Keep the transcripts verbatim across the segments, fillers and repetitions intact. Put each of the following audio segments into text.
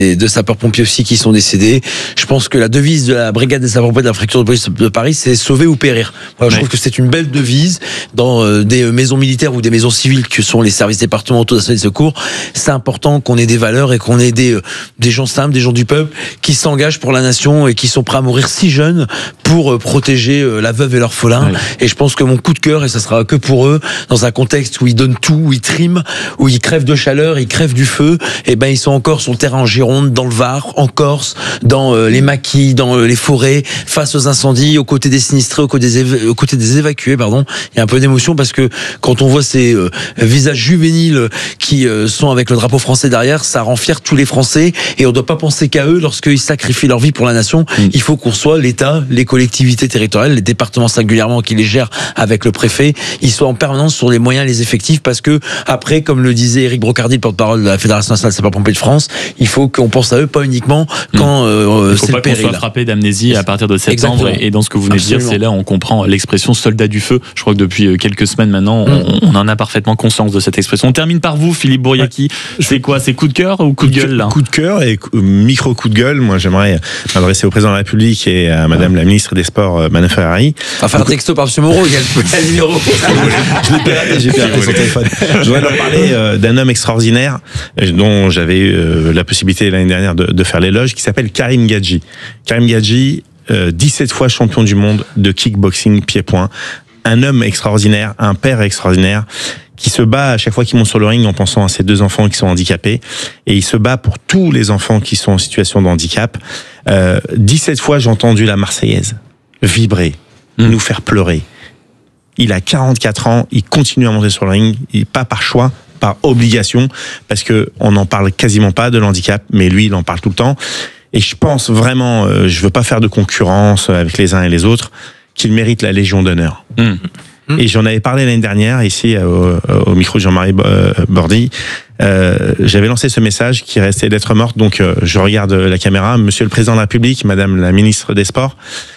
et de sapeurs-pompiers aussi qui sont décédés. Je pense que la devise de la brigade des sapeurs-pompiers de la préfecture de police de Paris, c'est sauver ou périr. Voilà, je ouais. trouve que c'est une belle devise dans euh, des maisons militaires ou des maisons civiles que sont les services départementaux d'incendie et de secours. C'est important qu'on ait des valeurs et qu'on ait des euh, des gens simples, des gens du peuple qui s'engagent pour la nation et qui sont prêts à mourir si jeunes pour euh, protéger euh, la veuve et l'orphelin. Ouais. Et je pense que mon coup de cœur, et ça sera que pour eux, dans un contexte où ils donnent tout, où ils triment, où ils crèvent de chaleur, ils crèvent du feu, et ben ils sont encore sur le terrain en Gironde, dans le Var, en Corse, dans euh, les maquis, dans euh, les forêts, face aux incendies, aux côtés des sinistrés, aux côtés des, éva- aux côtés des évacués, pardon. Il y a un peu d'émotion parce que quand on voit ces euh, visages juvéniles qui euh, sont avec le drapeau français derrière, ça rend fier tous les Français et on ne doit pas penser qu'à eux lorsqu'ils sacrifient leur vie pour la nation. Mmh. Il faut qu'on soit l'État, les collectivités territoriales, les départements singulièrement qui les gèrent avec le préfet, ils soient en permanence sur les moyens et les effectifs parce que après, comme le disait Éric Brocardi, le porte-parole de la Fédération nationale des sapeurs-pompiers de France, il faut qu'on pense à eux, pas uniquement quand euh, c'est le péril. Il ne faut pas qu'on soit frappé d'amnésie à partir de septembre. Et, et dans ce que vous venez Absolument. de dire, c'est là où on comprend l'expression soldat du feu. Je crois que depuis quelques semaines maintenant, on, mmh. on en a parfaitement conscience de cette expression. On termine par vous, Philippe Bouriaki. Ouais. C'est quoi? C'est coup de cœur ou coup de gueule là? Coup de cœur et micro coup de gueule. Moi, j'aimerais m'adresser au président de la République et à Madame ouais. la ministre des Sports, Manon Ferrari. Enfin, un texto par M. Moreau, il y a le numéro. Je l'ai piraté, j'ai piraté son téléphone. Je voudrais leur parler euh, d'un homme extraordinaire dont j'avais eu euh, la possibilité l'année dernière de, de faire l'éloge, qui s'appelle Karim Gadji. Karim Gadji, euh, dix-sept fois champion du monde de kickboxing pied-point. Un homme extraordinaire, un père extraordinaire, qui se bat à chaque fois qu'il monte sur le ring en pensant à ses deux enfants qui sont handicapés. Et il se bat pour tous les enfants qui sont en situation de handicap. Euh, dix-sept fois, j'ai entendu la Marseillaise vibrer, mmh. nous faire pleurer. Il a quarante-quatre ans, il continue à monter sur le ring, il, pas par choix, par obligation, parce que on n'en parle quasiment pas de l'handicap, mais lui, il en parle tout le temps. Et je pense vraiment, euh, je veux pas faire de concurrence avec les uns et les autres, qu'il mérite la Légion d'honneur. Mmh. Et j'en avais parlé l'année dernière, ici, au, au micro de Jean-Marie Bordy. Euh, j'avais lancé ce message qui restait lettre morte, donc euh, je regarde la caméra. Monsieur le Président de la République, Madame la Ministre des Sports,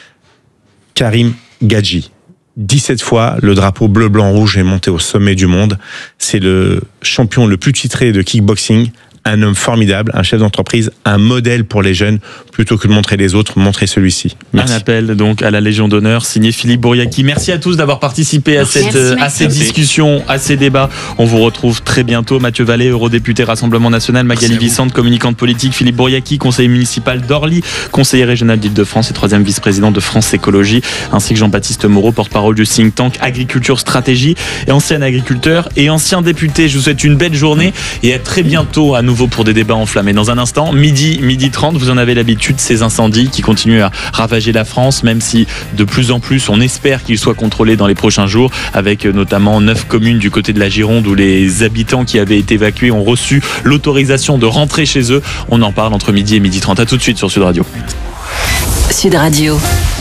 Karim Gadji. dix-sept fois, le drapeau bleu, blanc, rouge est monté au sommet du monde. C'est le champion le plus titré de kickboxing. Un homme formidable, un chef d'entreprise, un modèle pour les jeunes, plutôt que de montrer les autres, montrer celui-ci. Merci. Un appel donc à la Légion d'honneur, signé Philippe Bouriaki. Merci à tous d'avoir participé à cette, merci, à cette discussion, à ces débats. On vous retrouve très bientôt. Mathieu Vallée, eurodéputé Rassemblement National, Magali Vicente, communicante politique, Philippe Bouriaki, conseiller municipal d'Orly, conseiller régional d'Île-de-France et troisième vice-président de France Écologie, ainsi que Jean-Baptiste Moreau, porte-parole du think tank Agriculture Stratégie, et ancien agriculteur et ancien député. Je vous souhaite une belle journée et à très bientôt à nouveau pour des débats enflammés. Dans un instant, midi, midi trente, vous en avez l'habitude, ces incendies qui continuent à ravager la France, même si de plus en plus on espère qu'ils soient contrôlés dans les prochains jours, avec notamment neuf communes du côté de la Gironde où les habitants qui avaient été évacués ont reçu l'autorisation de rentrer chez eux. On en parle entre midi et midi trente. À tout de suite sur Sud Radio. Sud Radio.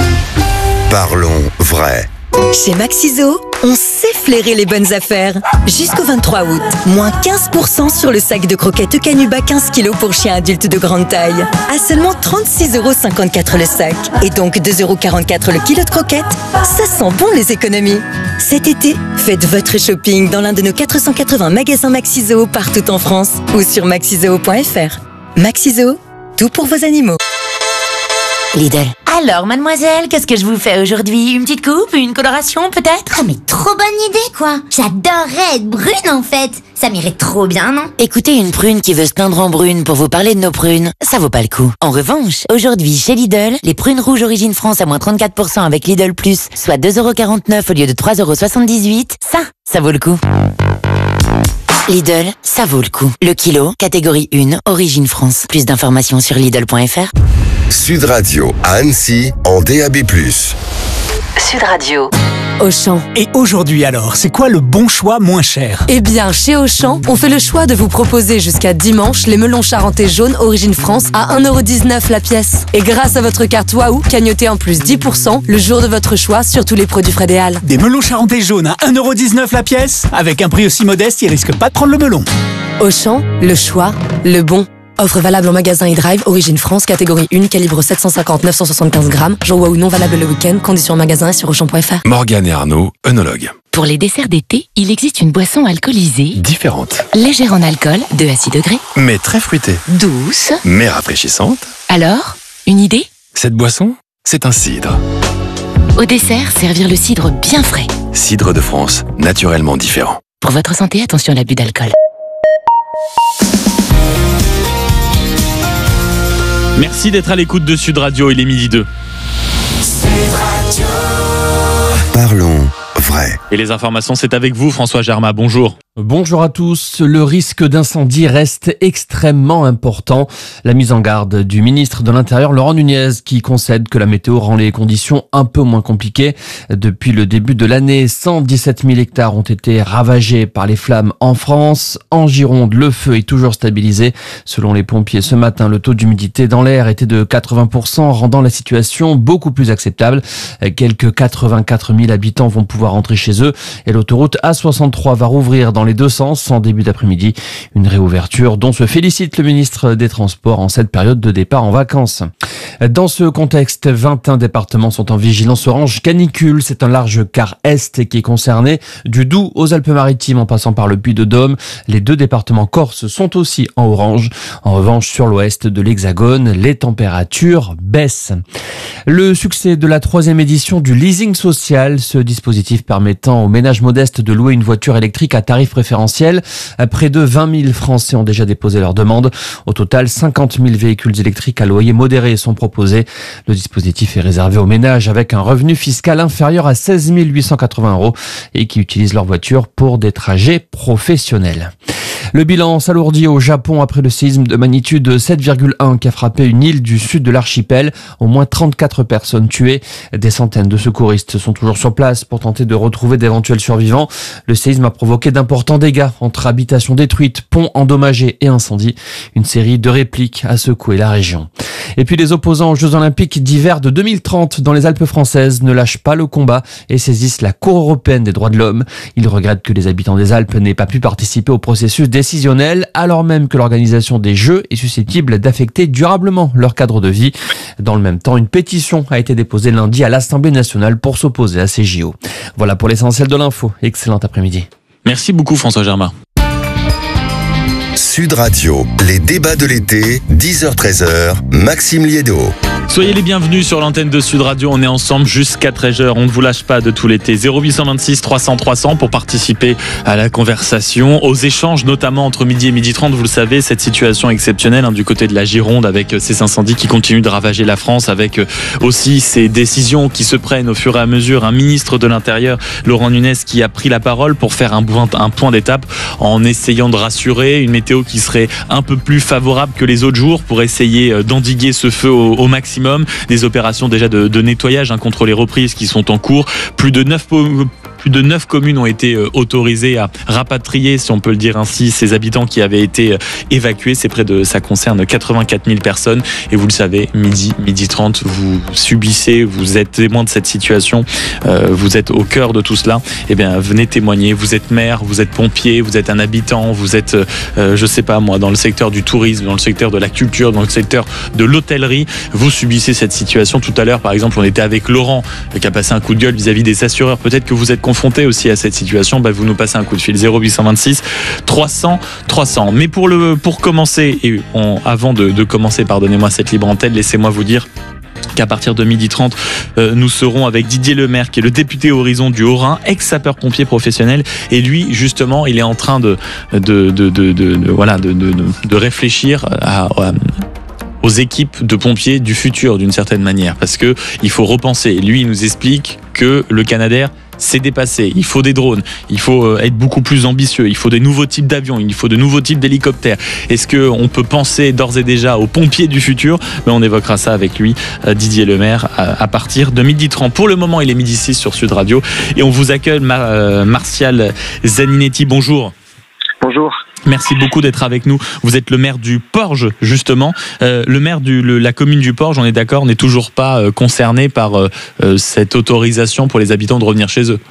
Parlons vrai. Chez Maxiso, on sait flairer les bonnes affaires. Jusqu'au vingt-trois août, moins quinze pour cent sur le sac de croquettes Canuba quinze kilos pour chiens adultes de grande taille. À seulement trente-six euros cinquante-quatre le sac. Et donc deux euros quarante-quatre le kilo de croquettes. Ça sent bon les économies. Cet été, faites votre shopping dans l'un de nos quatre cent quatre-vingts magasins Maxiso partout en France ou sur maxizoo point f r. Maxiso, tout pour vos animaux. Lidl. Alors, mademoiselle, qu'est-ce que je vous fais aujourd'hui? Une petite coupe? Une coloration, peut-être? Ah, mais trop bonne idée, quoi! J'adorerais être brune, en fait! Ça m'irait trop bien, non? Écoutez, une prune qui veut se peindre en brune pour vous parler de nos prunes, ça vaut pas le coup. En revanche, aujourd'hui, chez Lidl, les prunes rouges Origine France à moins trente-quatre pour cent avec Lidl Plus, soit deux euros quarante-neuf au lieu de trois euros soixante-dix-huit, ça, ça vaut le coup. Lidl, ça vaut le coup. Le kilo, catégorie un, Origine France. Plus d'informations sur Lidl point f r. Sud Radio à Annecy en D A B plus. Sud Radio. Auchan. Et aujourd'hui alors, c'est quoi le bon choix moins cher? Eh bien, chez Auchan, on fait le choix de vous proposer jusqu'à dimanche les melons charentais jaunes Origine France à un euro dix-neuf la pièce. Et grâce à votre carte Waouh, cagnotez en plus dix pour cent le jour de votre choix sur tous les produits Frédéal. Des melons charentais jaunes à un euro dix-neuf la pièce? Avec un prix aussi modeste, ils risquent pas de prendre le melon. Auchan, le choix, le bon. Offre valable en magasin e-drive, Origine France, catégorie un, calibre sept cent cinquante neuf cent soixante-quinze grammes. Jour Waouh non valable le week-end. Conditions en magasin et sur auchan point f r. Morgane et Arnaud, œnologues. Pour les desserts d'été, il existe une boisson alcoolisée, Différente, légère en alcool, deux à six degrés, mais très fruitée, douce. mais rafraîchissante. Alors, une idée? Cette boisson, c'est un cidre. Au dessert, servir le cidre bien frais. Cidre de France, naturellement différent. Pour votre santé, attention à l'abus d'alcool. Merci d'être à l'écoute de Sud Radio, il est midi deux. Parlons vrai. Et les informations, c'est avec vous, François Germain. Bonjour. Bonjour à tous. Le risque d'incendie reste extrêmement important. La mise en garde du ministre de l'Intérieur, Laurent Nunez, qui concède que la météo rend les conditions un peu moins compliquées. Depuis le début de l'année, cent dix-sept mille hectares ont été ravagés par les flammes en France. En Gironde, le feu est toujours stabilisé. Selon les pompiers, ce matin, le taux d'humidité dans l'air était de quatre-vingts pour cent, rendant la situation beaucoup plus acceptable. Quelques quatre-vingt-quatre mille habitants vont pouvoir rentrer chez eux et l'autoroute A soixante-trois va rouvrir dans les deux sens en début d'après-midi. Une réouverture dont se félicite le ministre des Transports en cette période de départ en vacances. Dans ce contexte, vingt et un départements sont en vigilance orange canicule. C'est un large quart est qui est concerné, du Doubs aux Alpes-Maritimes en passant par le Puy-de-Dôme. Les deux départements corses sont aussi en orange. En revanche, sur l'ouest de l'Hexagone, les températures baissent. Le succès de la troisième édition du leasing social, ce dispositif permettant aux ménages modestes de louer une voiture électrique à tarif préférentiel. Près de vingt mille Français ont déjà déposé leur demande. Au total, cinquante mille véhicules électriques à loyer modéré sont proposés. Le dispositif est réservé aux ménages avec un revenu fiscal inférieur à seize mille huit cent quatre-vingts euros et qui utilisent leur voiture pour des trajets professionnels. Le bilan s'alourdit au Japon après le séisme de magnitude sept virgule un qui a frappé une île du sud de l'archipel. Au moins trente-quatre personnes tuées. Des centaines de secouristes sont toujours sur place pour tenter de retrouver d'éventuels survivants. Le séisme a provoqué d'importants dégâts entre habitations détruites, ponts endommagés et incendies. Une série de répliques a secoué la région. Et puis les opposants aux Jeux Olympiques d'hiver de deux mille trente dans les Alpes françaises ne lâchent pas le combat et saisissent la Cour européenne des droits de l'homme. Ils regrettent que les habitants des Alpes n'aient pas pu participer au processus décisionnel alors même que l'organisation des Jeux est susceptible d'affecter durablement leur cadre de vie. Dans le même temps, une pétition a été déposée lundi à l'Assemblée nationale pour s'opposer à ces J O. Voilà pour l'essentiel de l'info. Excellent après-midi. Merci beaucoup François Germain. Sud Radio, les débats de l'été, dix heures treize heures, Maxime Liédo. Soyez les bienvenus sur l'antenne de Sud Radio, on est ensemble jusqu'à treize heures, on ne vous lâche pas de tout l'été. zéro huit cent vingt-six trois cents trois cents pour participer à la conversation, aux échanges notamment entre midi et midi trente. Vous le savez, cette situation exceptionnelle hein, du côté de la Gironde avec ces incendies qui continuent de ravager la France, avec aussi ces décisions qui se prennent au fur et à mesure. Un ministre de l'Intérieur, Laurent Nunez, qui a pris la parole pour faire un point, un point d'étape en essayant de rassurer, une météo qui serait un peu plus favorable que les autres jours pour essayer d'endiguer ce feu au, au maximum. Des opérations déjà de, de nettoyage hein, contre les reprises qui sont en cours. Plus de neuf Plus de neuf communes ont été autorisées à rapatrier, si on peut le dire ainsi, ces habitants qui avaient été évacués. C'est près de, ça concerne quatre-vingt-quatre mille personnes. Et vous le savez, midi, midi trente, vous subissez, vous êtes témoin de cette situation. Euh, vous êtes au cœur de tout cela. Eh bien, venez témoigner. Vous êtes maire, vous êtes pompier, vous êtes un habitant, vous êtes, euh, je sais pas moi, dans le secteur du tourisme, dans le secteur de la culture, dans le secteur de l'hôtellerie. Vous subissez cette situation. Tout à l'heure, par exemple, on était avec Laurent, qui a passé un coup de gueule vis-à-vis des assureurs. Peut-être que vous êtes confronté aussi à cette situation, bah vous nous passez un coup de fil zéro huit cent vingt-six trois cents trois cents. Mais pour le pour commencer et on, avant de, de commencer, pardonnez-moi cette libre antenne, laissez-moi vous dire qu'à partir de midi trente, euh, nous serons avec Didier Lemaire, qui est le député Horizon du Haut-Rhin, ex-sapeur-pompier professionnel. Et lui, justement, il est en train de de de de, de, de, de voilà de, de, de, de réfléchir à, à aux équipes de pompiers du futur d'une certaine manière, parce que il faut repenser. Lui, il nous explique que le Canadair c'est dépassé, il faut des drones, il faut être beaucoup plus ambitieux, il faut des nouveaux types d'avions, il faut de nouveaux types d'hélicoptères. Est-ce qu'on peut penser d'ores et déjà aux pompiers du futur? Mais on évoquera ça avec lui, Didier Lemaire, à partir de midi trente. Pour le moment, il est midi six sur Sud Radio et on vous accueille, Mar- Martial Zaninetti. Bonjour. Bonjour. Merci beaucoup d'être avec nous. Vous êtes le maire du Porge, justement. Euh, le maire de la commune du Porge, on est d'accord, n'est toujours pas euh, concerné par euh, cette autorisation pour les habitants de revenir chez eux.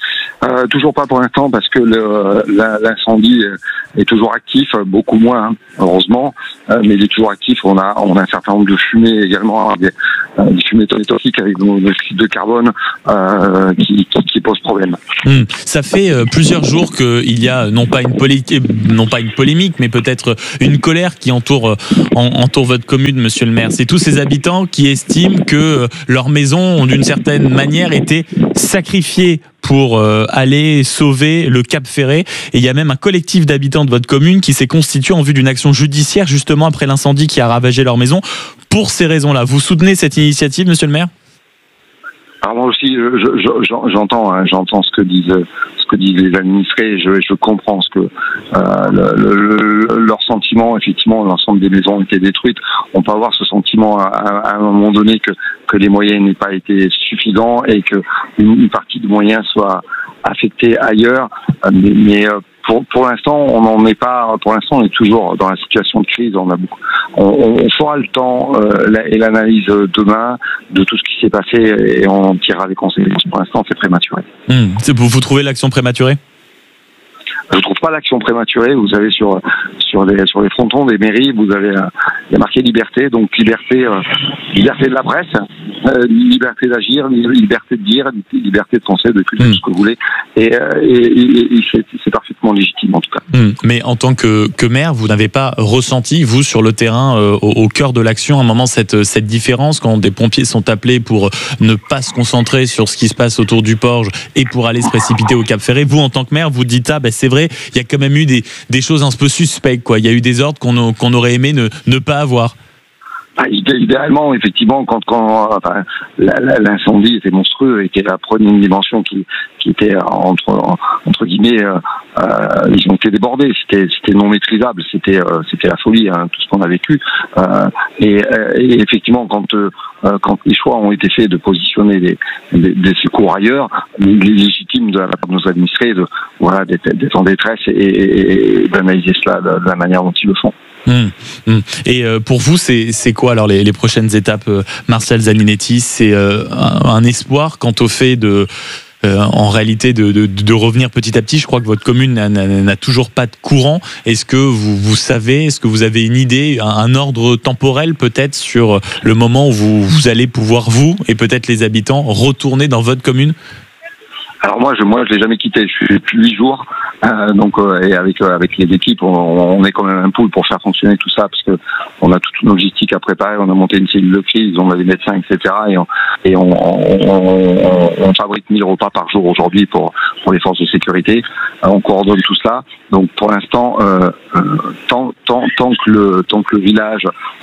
Euh, toujours pas pour l'instant parce que le, la, l'incendie est toujours actif, beaucoup moins hein, heureusement, euh, mais il est toujours actif. On a on a un certain nombre de fumées également, des, des fumées toxiques avec nos oxydes de carbone euh, qui, qui, qui posent problème. Mmh. Ça fait euh, plusieurs jours qu'il y a non pas une polémique, non pas une polémique, mais peut-être une colère qui entoure, euh, entoure votre commune, monsieur le maire. C'est tous ces habitants qui estiment que euh, leurs maisons ont d'une certaine manière été sacrifiées pour euh, aller sauver le Cap Ferret. Et il y a même un collectif d'habitants de votre commune qui s'est constitué en vue d'une action judiciaire justement après l'incendie qui a ravagé leur maison. Pour ces raisons-là, vous soutenez cette initiative, monsieur le maire ? Alors moi aussi, je, je, j'entends, hein, j'entends ce que disent, ce que disent les administrés. Je, je comprends ce que euh, le, le, leur sentiment. Effectivement, l'ensemble des maisons ont été détruites. On peut avoir ce sentiment à, à, à un moment donné que que les moyens n'aient pas été suffisants et que une, une partie des moyens soit affectée ailleurs. Mais, mais pour, pour l'instant, on n'en est pas. Pour l'instant, on est toujours dans la situation de crise. On a beaucoup. On, on fera le temps euh, et l'analyse demain de tout ce qui s'est passé et on tirera les conséquences. Pour l'instant, c'est prématuré. Mmh. C'est, vous, vous trouvez l'action prématurée ? Je trouve pas l'action prématurée. Vous savez, sur sur les sur les frontons des mairies, vous avez euh, il y a marqué liberté, donc liberté euh, liberté de la presse, euh, liberté d'agir, liberté de dire, liberté de penser, de tout, mmh. ce que vous voulez. Et, euh, et, et, et c'est, c'est parfaitement légitime en tout cas. Mmh. Mais en tant que que maire, vous n'avez pas ressenti vous sur le terrain, euh, au, au cœur de l'action, à un moment cette cette différence quand des pompiers sont appelés pour ne pas se concentrer sur ce qui se passe autour du Porge et pour aller se précipiter au Cap Ferret. Vous, en tant que maire, vous dites ah ben c'est vrai. Il y a quand même eu des, des choses un peu suspectes, quoi. Il y a eu des ordres qu'on, qu'on aurait aimé ne, ne pas avoir. Ah, idéalement, effectivement, quand, quand enfin, l'incendie était monstrueux et qu'il prenait une dimension qui, qui était entre, entre guillemets, euh, euh, ils ont été débordés. C'était, c'était non maîtrisable. C'était, euh, c'était la folie, hein, tout ce qu'on a vécu. Euh, et, et effectivement, quand, euh, quand les choix ont été faits de positionner des, des, des secours ailleurs, il est légitime de la part de nos administrés de, voilà, d'être, d'être en détresse et, et, et d'analyser cela de, de la manière dont ils le font. Mmh, mmh. Et euh, pour vous, c'est, c'est quoi alors les, les prochaines étapes, euh, Martial Zanninetti ? C'est euh, un, un espoir quant au fait de, euh, en réalité, de, de, de revenir petit à petit. Je crois que votre commune n'a, n'a, n'a toujours pas de courant. Est-ce que vous, vous savez, est-ce que vous avez une idée, un, un ordre temporel peut-être sur le moment où vous, vous allez pouvoir, vous et peut-être les habitants, retourner dans votre commune ? Alors moi, je moi, je l'ai jamais quitté. Je suis depuis huit jours, euh, donc euh, et avec euh, avec les équipes, on, on est quand même un pool pour faire fonctionner tout ça, parce que on a toute une logistique à préparer. On a monté une cellule de crise, on a des médecins, et cetera. Et on et on, on, on, on fabrique mille repas par jour aujourd'hui pour pour les forces de sécurité. Euh, on coordonne tout cela. Donc pour l'instant, euh, euh, tant tant tant que le tant que le village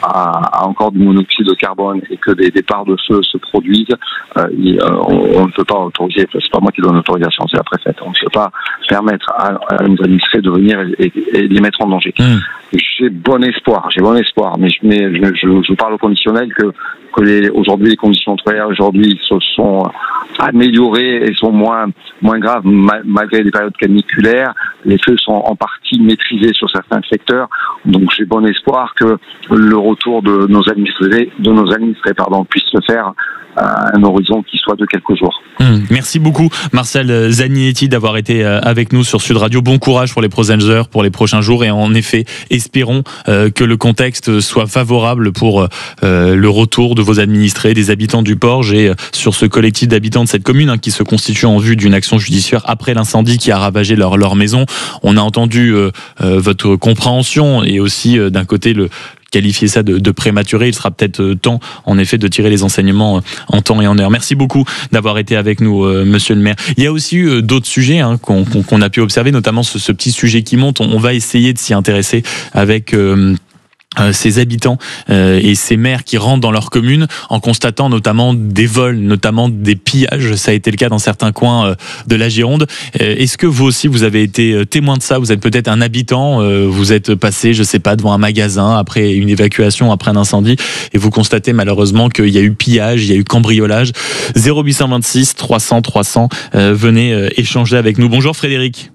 a, a encore du monoxyde de carbone et que des départs de feu se produisent, euh, il, euh, on, on ne peut pas autoriser. C'est pas moi qui donne l'autorisation, c'est la préfète. On ne peut pas permettre à, à nos administrés de venir et, et, et les mettre en danger. Mmh. J'ai bon espoir, j'ai bon espoir, mais, mais je, je, je parle au conditionnel que, que les, aujourd'hui les conditions de travail aujourd'hui se sont améliorées et sont moins moins graves mal, malgré les périodes caniculaires. Les feux sont en partie maîtrisés sur certains secteurs, donc j'ai bon espoir que le retour de nos administrés, de nos administrés pardon, puisse se faire à un horizon qui soit de quelques jours. Mmh. Merci beaucoup Martial Zanninetti d'avoir été avec nous sur Sud Radio. Bon courage pour les prochaines heures, pour les prochains jours, et en effet espérons euh, que le contexte soit favorable pour euh, le retour de vos administrés, des habitants du Porge, et euh, sur ce collectif d'habitants de cette commune hein, qui se constitue en vue d'une action judiciaire après l'incendie qui a ravagé leur, leur maison. On a entendu euh, euh, votre compréhension et aussi euh, d'un côté le qualifier ça de, de prématuré. Il sera peut-être temps, en effet, de tirer les enseignements en temps et en heure. Merci beaucoup d'avoir été avec nous, euh, monsieur le maire. Il y a aussi eu euh, d'autres sujets hein, qu'on, qu'on, qu'on a pu observer, notamment ce, ce petit sujet qui monte. On, on va essayer de s'y intéresser avec... Euh, Euh, ces habitants euh, et ces maires qui rentrent dans leur commune en constatant notamment des vols, notamment des pillages. Ça a été le cas dans certains coins euh, de la Gironde. Euh, est-ce que vous aussi vous avez été témoin de ça ? Vous êtes peut-être un habitant, euh, vous êtes passé, je sais pas, devant un magasin après une évacuation, après un incendie, et vous constatez malheureusement qu'il y a eu pillage, il y a eu cambriolage. zéro huit deux six trois cents trois cents. Euh, venez euh, échanger avec nous. Bonjour Frédéric.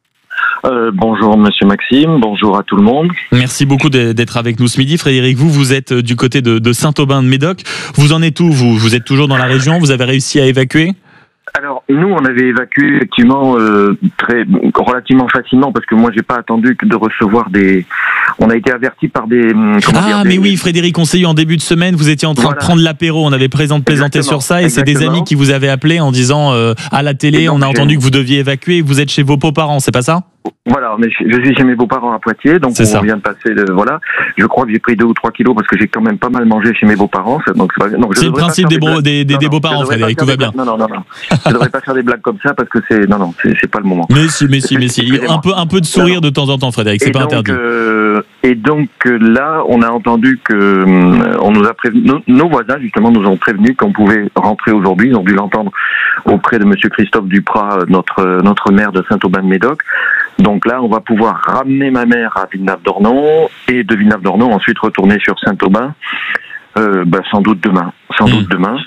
Euh, bonjour Monsieur Maxime, bonjour à tout le monde. Merci beaucoup d'être avec nous ce midi. Frédéric, vous, vous êtes du côté de, de Saint-Aubin de Médoc. Vous en êtes où vous, vous êtes toujours dans la région ? Vous avez réussi à évacuer ? Alors nous, on avait évacué effectivement euh, très relativement facilement parce que moi, j'ai pas attendu que de recevoir des. On a été avertis par des. Comment ah dire, mais des... oui, Frédéric, on s'est eu en début de semaine. Vous étiez en train Voilà. de prendre l'apéro. On avait présent, plaisanté Exactement. sur ça et c'est des Exactement. amis qui vous avaient appelé en disant euh, à la télé, Et donc, on a j'ai- entendu que vous deviez évacuer. Vous êtes chez vos beaux-parents, c'est pas ça? Voilà, on est chez- je suis chez mes beaux-parents à Poitiers, donc C'est on ça. vient de passer. De, voilà, je crois que j'ai pris deux ou trois kilos parce que j'ai quand même pas mal mangé chez mes beaux-parents. ça- Donc c'est pas- non, je C'est le devrais pas principe faire des, beaux- blagues. des, des, Non, des non, beaux-parents, je devrais Frédéric, pas tout va faire bien. des blagues- Non, non, non, non. Je devrais pas faire des blagues comme ça parce que c'est non, non, c'est c'est pas le moment. Mais si, mais si, mais si. Excusez-moi. Un peu, un peu de sourire de temps en temps, Frédéric, c'est Et pas donc, interdit. euh, et donc euh, là, on a entendu que euh, on nous a prévenu, nos, nos voisins justement nous ont prévenu qu'on pouvait rentrer aujourd'hui. Ils ont dû l'entendre auprès de Monsieur Christophe Duprat, notre notre maire de Saint-Aubin-de-Médoc. Donc là, on va pouvoir ramener ma mère à Villeneuve-d'Ornon et de Villeneuve-d'Ornon ensuite retourner sur Saint-Aubin. Euh, bah, sans doute demain, sans Mmh. doute demain.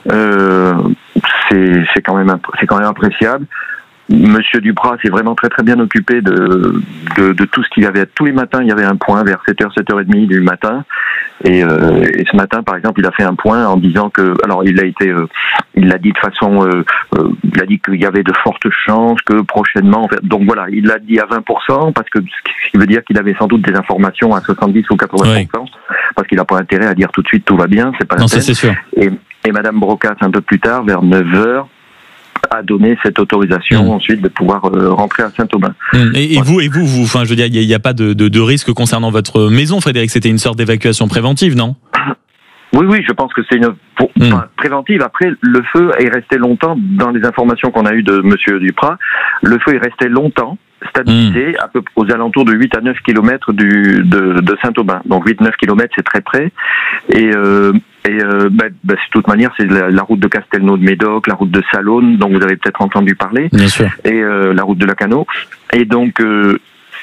Euh, c'est c'est quand même imp- c'est quand même appréciable. Monsieur Duprat s'est vraiment très très bien occupé de, de, de tout ce qu'il y avait. Tous les matins, il y avait un point vers sept heures, sept heures trente du matin. Et, euh, et ce matin, par exemple, il a fait un point en disant que, alors il a été, euh, il l'a dit de façon, euh, euh, il a dit qu'il y avait de fortes chances que prochainement, en fait, donc voilà, il l'a dit à vingt pour cent parce que ce qui veut dire qu'il avait sans doute des informations à soixante-dix ou quatre-vingts pour cent parce qu'il n'a pas intérêt à dire tout de suite tout va bien, c'est pas la Non, ça peine. c'est sûr. Et, et Madame Brocasse, un peu plus tard, vers neuf heures, a donné cette autorisation Mmh. ensuite de pouvoir euh, rentrer à Saint-Aubin. Hum, Et, et vous, et vous, vous, enfin, je veux dire, il n'y a, a pas de, de, de risque concernant votre maison, Frédéric. C'était une sorte d'évacuation préventive, non? Oui, oui, je pense que c'est une pour, Mmh. enfin, préventive. Après, le feu est resté longtemps, dans les informations qu'on a eues de Monsieur Duprat, le feu est resté longtemps stabilisé à peu aux alentours de huit à neuf kilomètres du, de, de Saint-Aubin. Donc huit à neuf kilomètres, c'est très près. Et, euh, et euh, bah, bah, de toute manière, c'est la, la route de Castelnau de Médoc, la route de Salonne, dont vous avez peut-être entendu parler, Bien sûr. et euh, la route de Lacanau. Et donc, euh,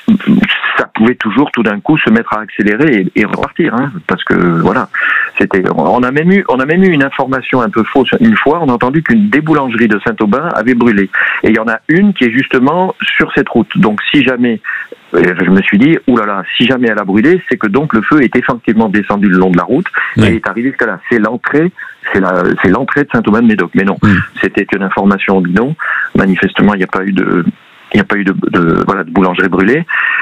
ça pouvait toujours tout d'un coup se mettre à accélérer et, et repartir, hein, parce que voilà, c'était. On a même eu, on a même eu une information un peu fausse une fois. On a entendu qu'une des boulangeries de Saint-Aubin avait brûlé, et il y en a une qui est justement sur cette route. Donc, si jamais, je me suis dit, oulala, si jamais elle a brûlé, c'est que donc le feu est effectivement descendu le long de la route Ouais. et est arrivé jusqu'à là. C'est l'entrée, c'est la, c'est l'entrée de Saint-Aubin-de-Médoc. Mais non, Mm. c'était une information bidon. Manifestement, il n'y a pas eu de il n'y a pas eu de, de, voilà, de boulangerie brûlée.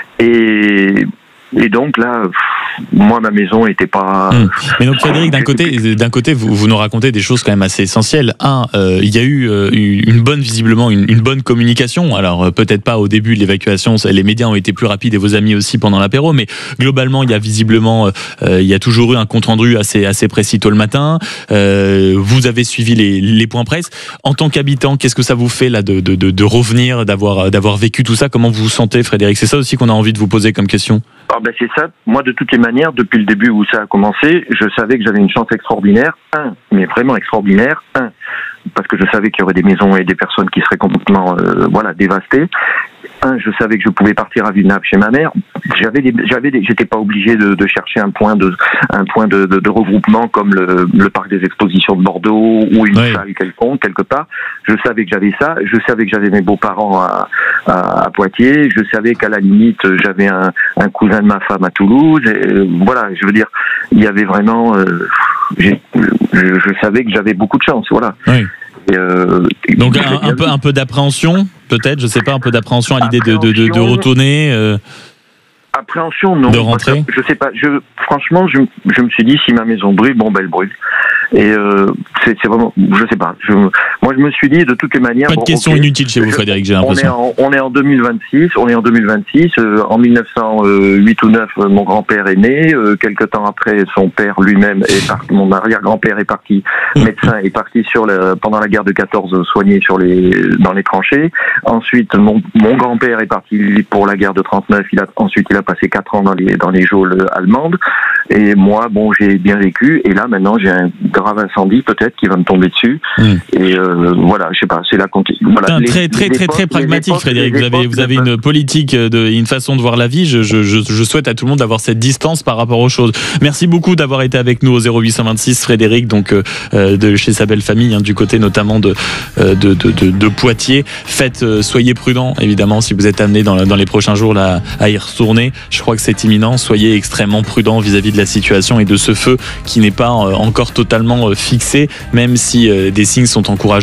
Et, et donc là, pff, moi, ma maison n'était pas... Hum. Mais donc Frédéric, d'un côté, d'un côté, vous, vous nous racontez des choses quand même assez essentielles. Un, euh, il y a eu euh, une bonne, visiblement, une, une bonne communication. Alors euh, peut-être pas au début de l'évacuation, les médias ont été plus rapides et vos amis aussi pendant l'apéro, mais globalement, il y a visiblement, euh, il y a toujours eu un compte rendu assez, assez précis tôt le matin. Euh, vous avez suivi les, les points presse. En tant qu'habitant, qu'est-ce que ça vous fait là de, de, de, de revenir, d'avoir, d'avoir vécu tout ça? Comment vous vous sentez, Frédéric? C'est ça aussi qu'on a envie de vous poser comme question. Ah ben c'est ça. Moi, de toutes les manières, depuis le début où ça a commencé, je savais que j'avais une chance extraordinaire. Un, mais vraiment extraordinaire. Un, parce que je savais qu'il y aurait des maisons et des personnes qui seraient complètement, euh, voilà, dévastées. Un, je savais que je pouvais partir à Villeneuve chez ma mère. J'avais des, j'avais des, j'étais pas obligé de, de chercher un point de, un point de, de, de regroupement comme le, le parc des expositions de Bordeaux ou une Oui. salle quelconque quelque part. Je savais que j'avais ça. Je savais que j'avais mes beaux-parents à, à, à Poitiers. Je savais qu'à la limite j'avais un, un cousin de ma femme à Toulouse. Et, euh, voilà, je veux dire, il y avait vraiment. Euh, j'ai, je, je savais que j'avais beaucoup de chance. Voilà. Oui. Et, euh, Donc un, un peu, un peu d'appréhension, peut-être, je sais pas, un peu d'appréhension à l'idée de, de, de, de Appréhension. retourner. Euh... Appréhension, non. De rentrer. Je sais pas. Je, franchement, je, je me suis dit, si ma maison brûle, bon, ben, elle brûle. Et euh, c'est, c'est vraiment, je sais pas. Je, moi, je me suis dit, de toutes les manières. Pas de bon, questions ok, inutiles chez vous, Frédéric, j'ai on est, l'impression. en, on est en deux mille vingt-six. On est en deux mille vingt-six. Euh, en mille neuf cent huit ou neuf, mon grand-père est né. Euh, quelque temps après, son père lui-même est parti. Mon arrière-grand-père est parti médecin, est parti sur le, pendant la guerre de quatorze soigné sur les, dans les tranchées. Ensuite, mon, mon grand-père est parti pour la guerre de trente-neuf. Il a, ensuite, il a passé quatre ans dans les, dans les geôles allemandes. Et moi, bon, j'ai bien vécu. Et là, maintenant, j'ai un grave incendie, peut-être, qui va me tomber dessus. Mmh. Et euh, voilà, je sais pas, c'est la continuité. Voilà, Putain, les- très très les très époques- très les pragmatique, époques- Frédéric. les Vous avez époques vous avez ne une politique, de, une façon de voir la vie. Je, je, je, je souhaite à tout le monde d'avoir cette distance par rapport aux choses. Merci beaucoup d'avoir été avec nous au zéro huit cent vingt-six, Frédéric, donc euh, de chez sa belle famille, hein, du côté notamment de euh, de, de, de de Poitiers. Faites, euh, soyez prudents, évidemment, si vous êtes amené dans, dans les prochains jours là, à y retourner. Je crois que c'est imminent. Soyez extrêmement prudents vis-à-vis de la situation et de ce feu qui n'est pas euh, encore totalement euh, fixé, même si euh, des signes sont encourageants.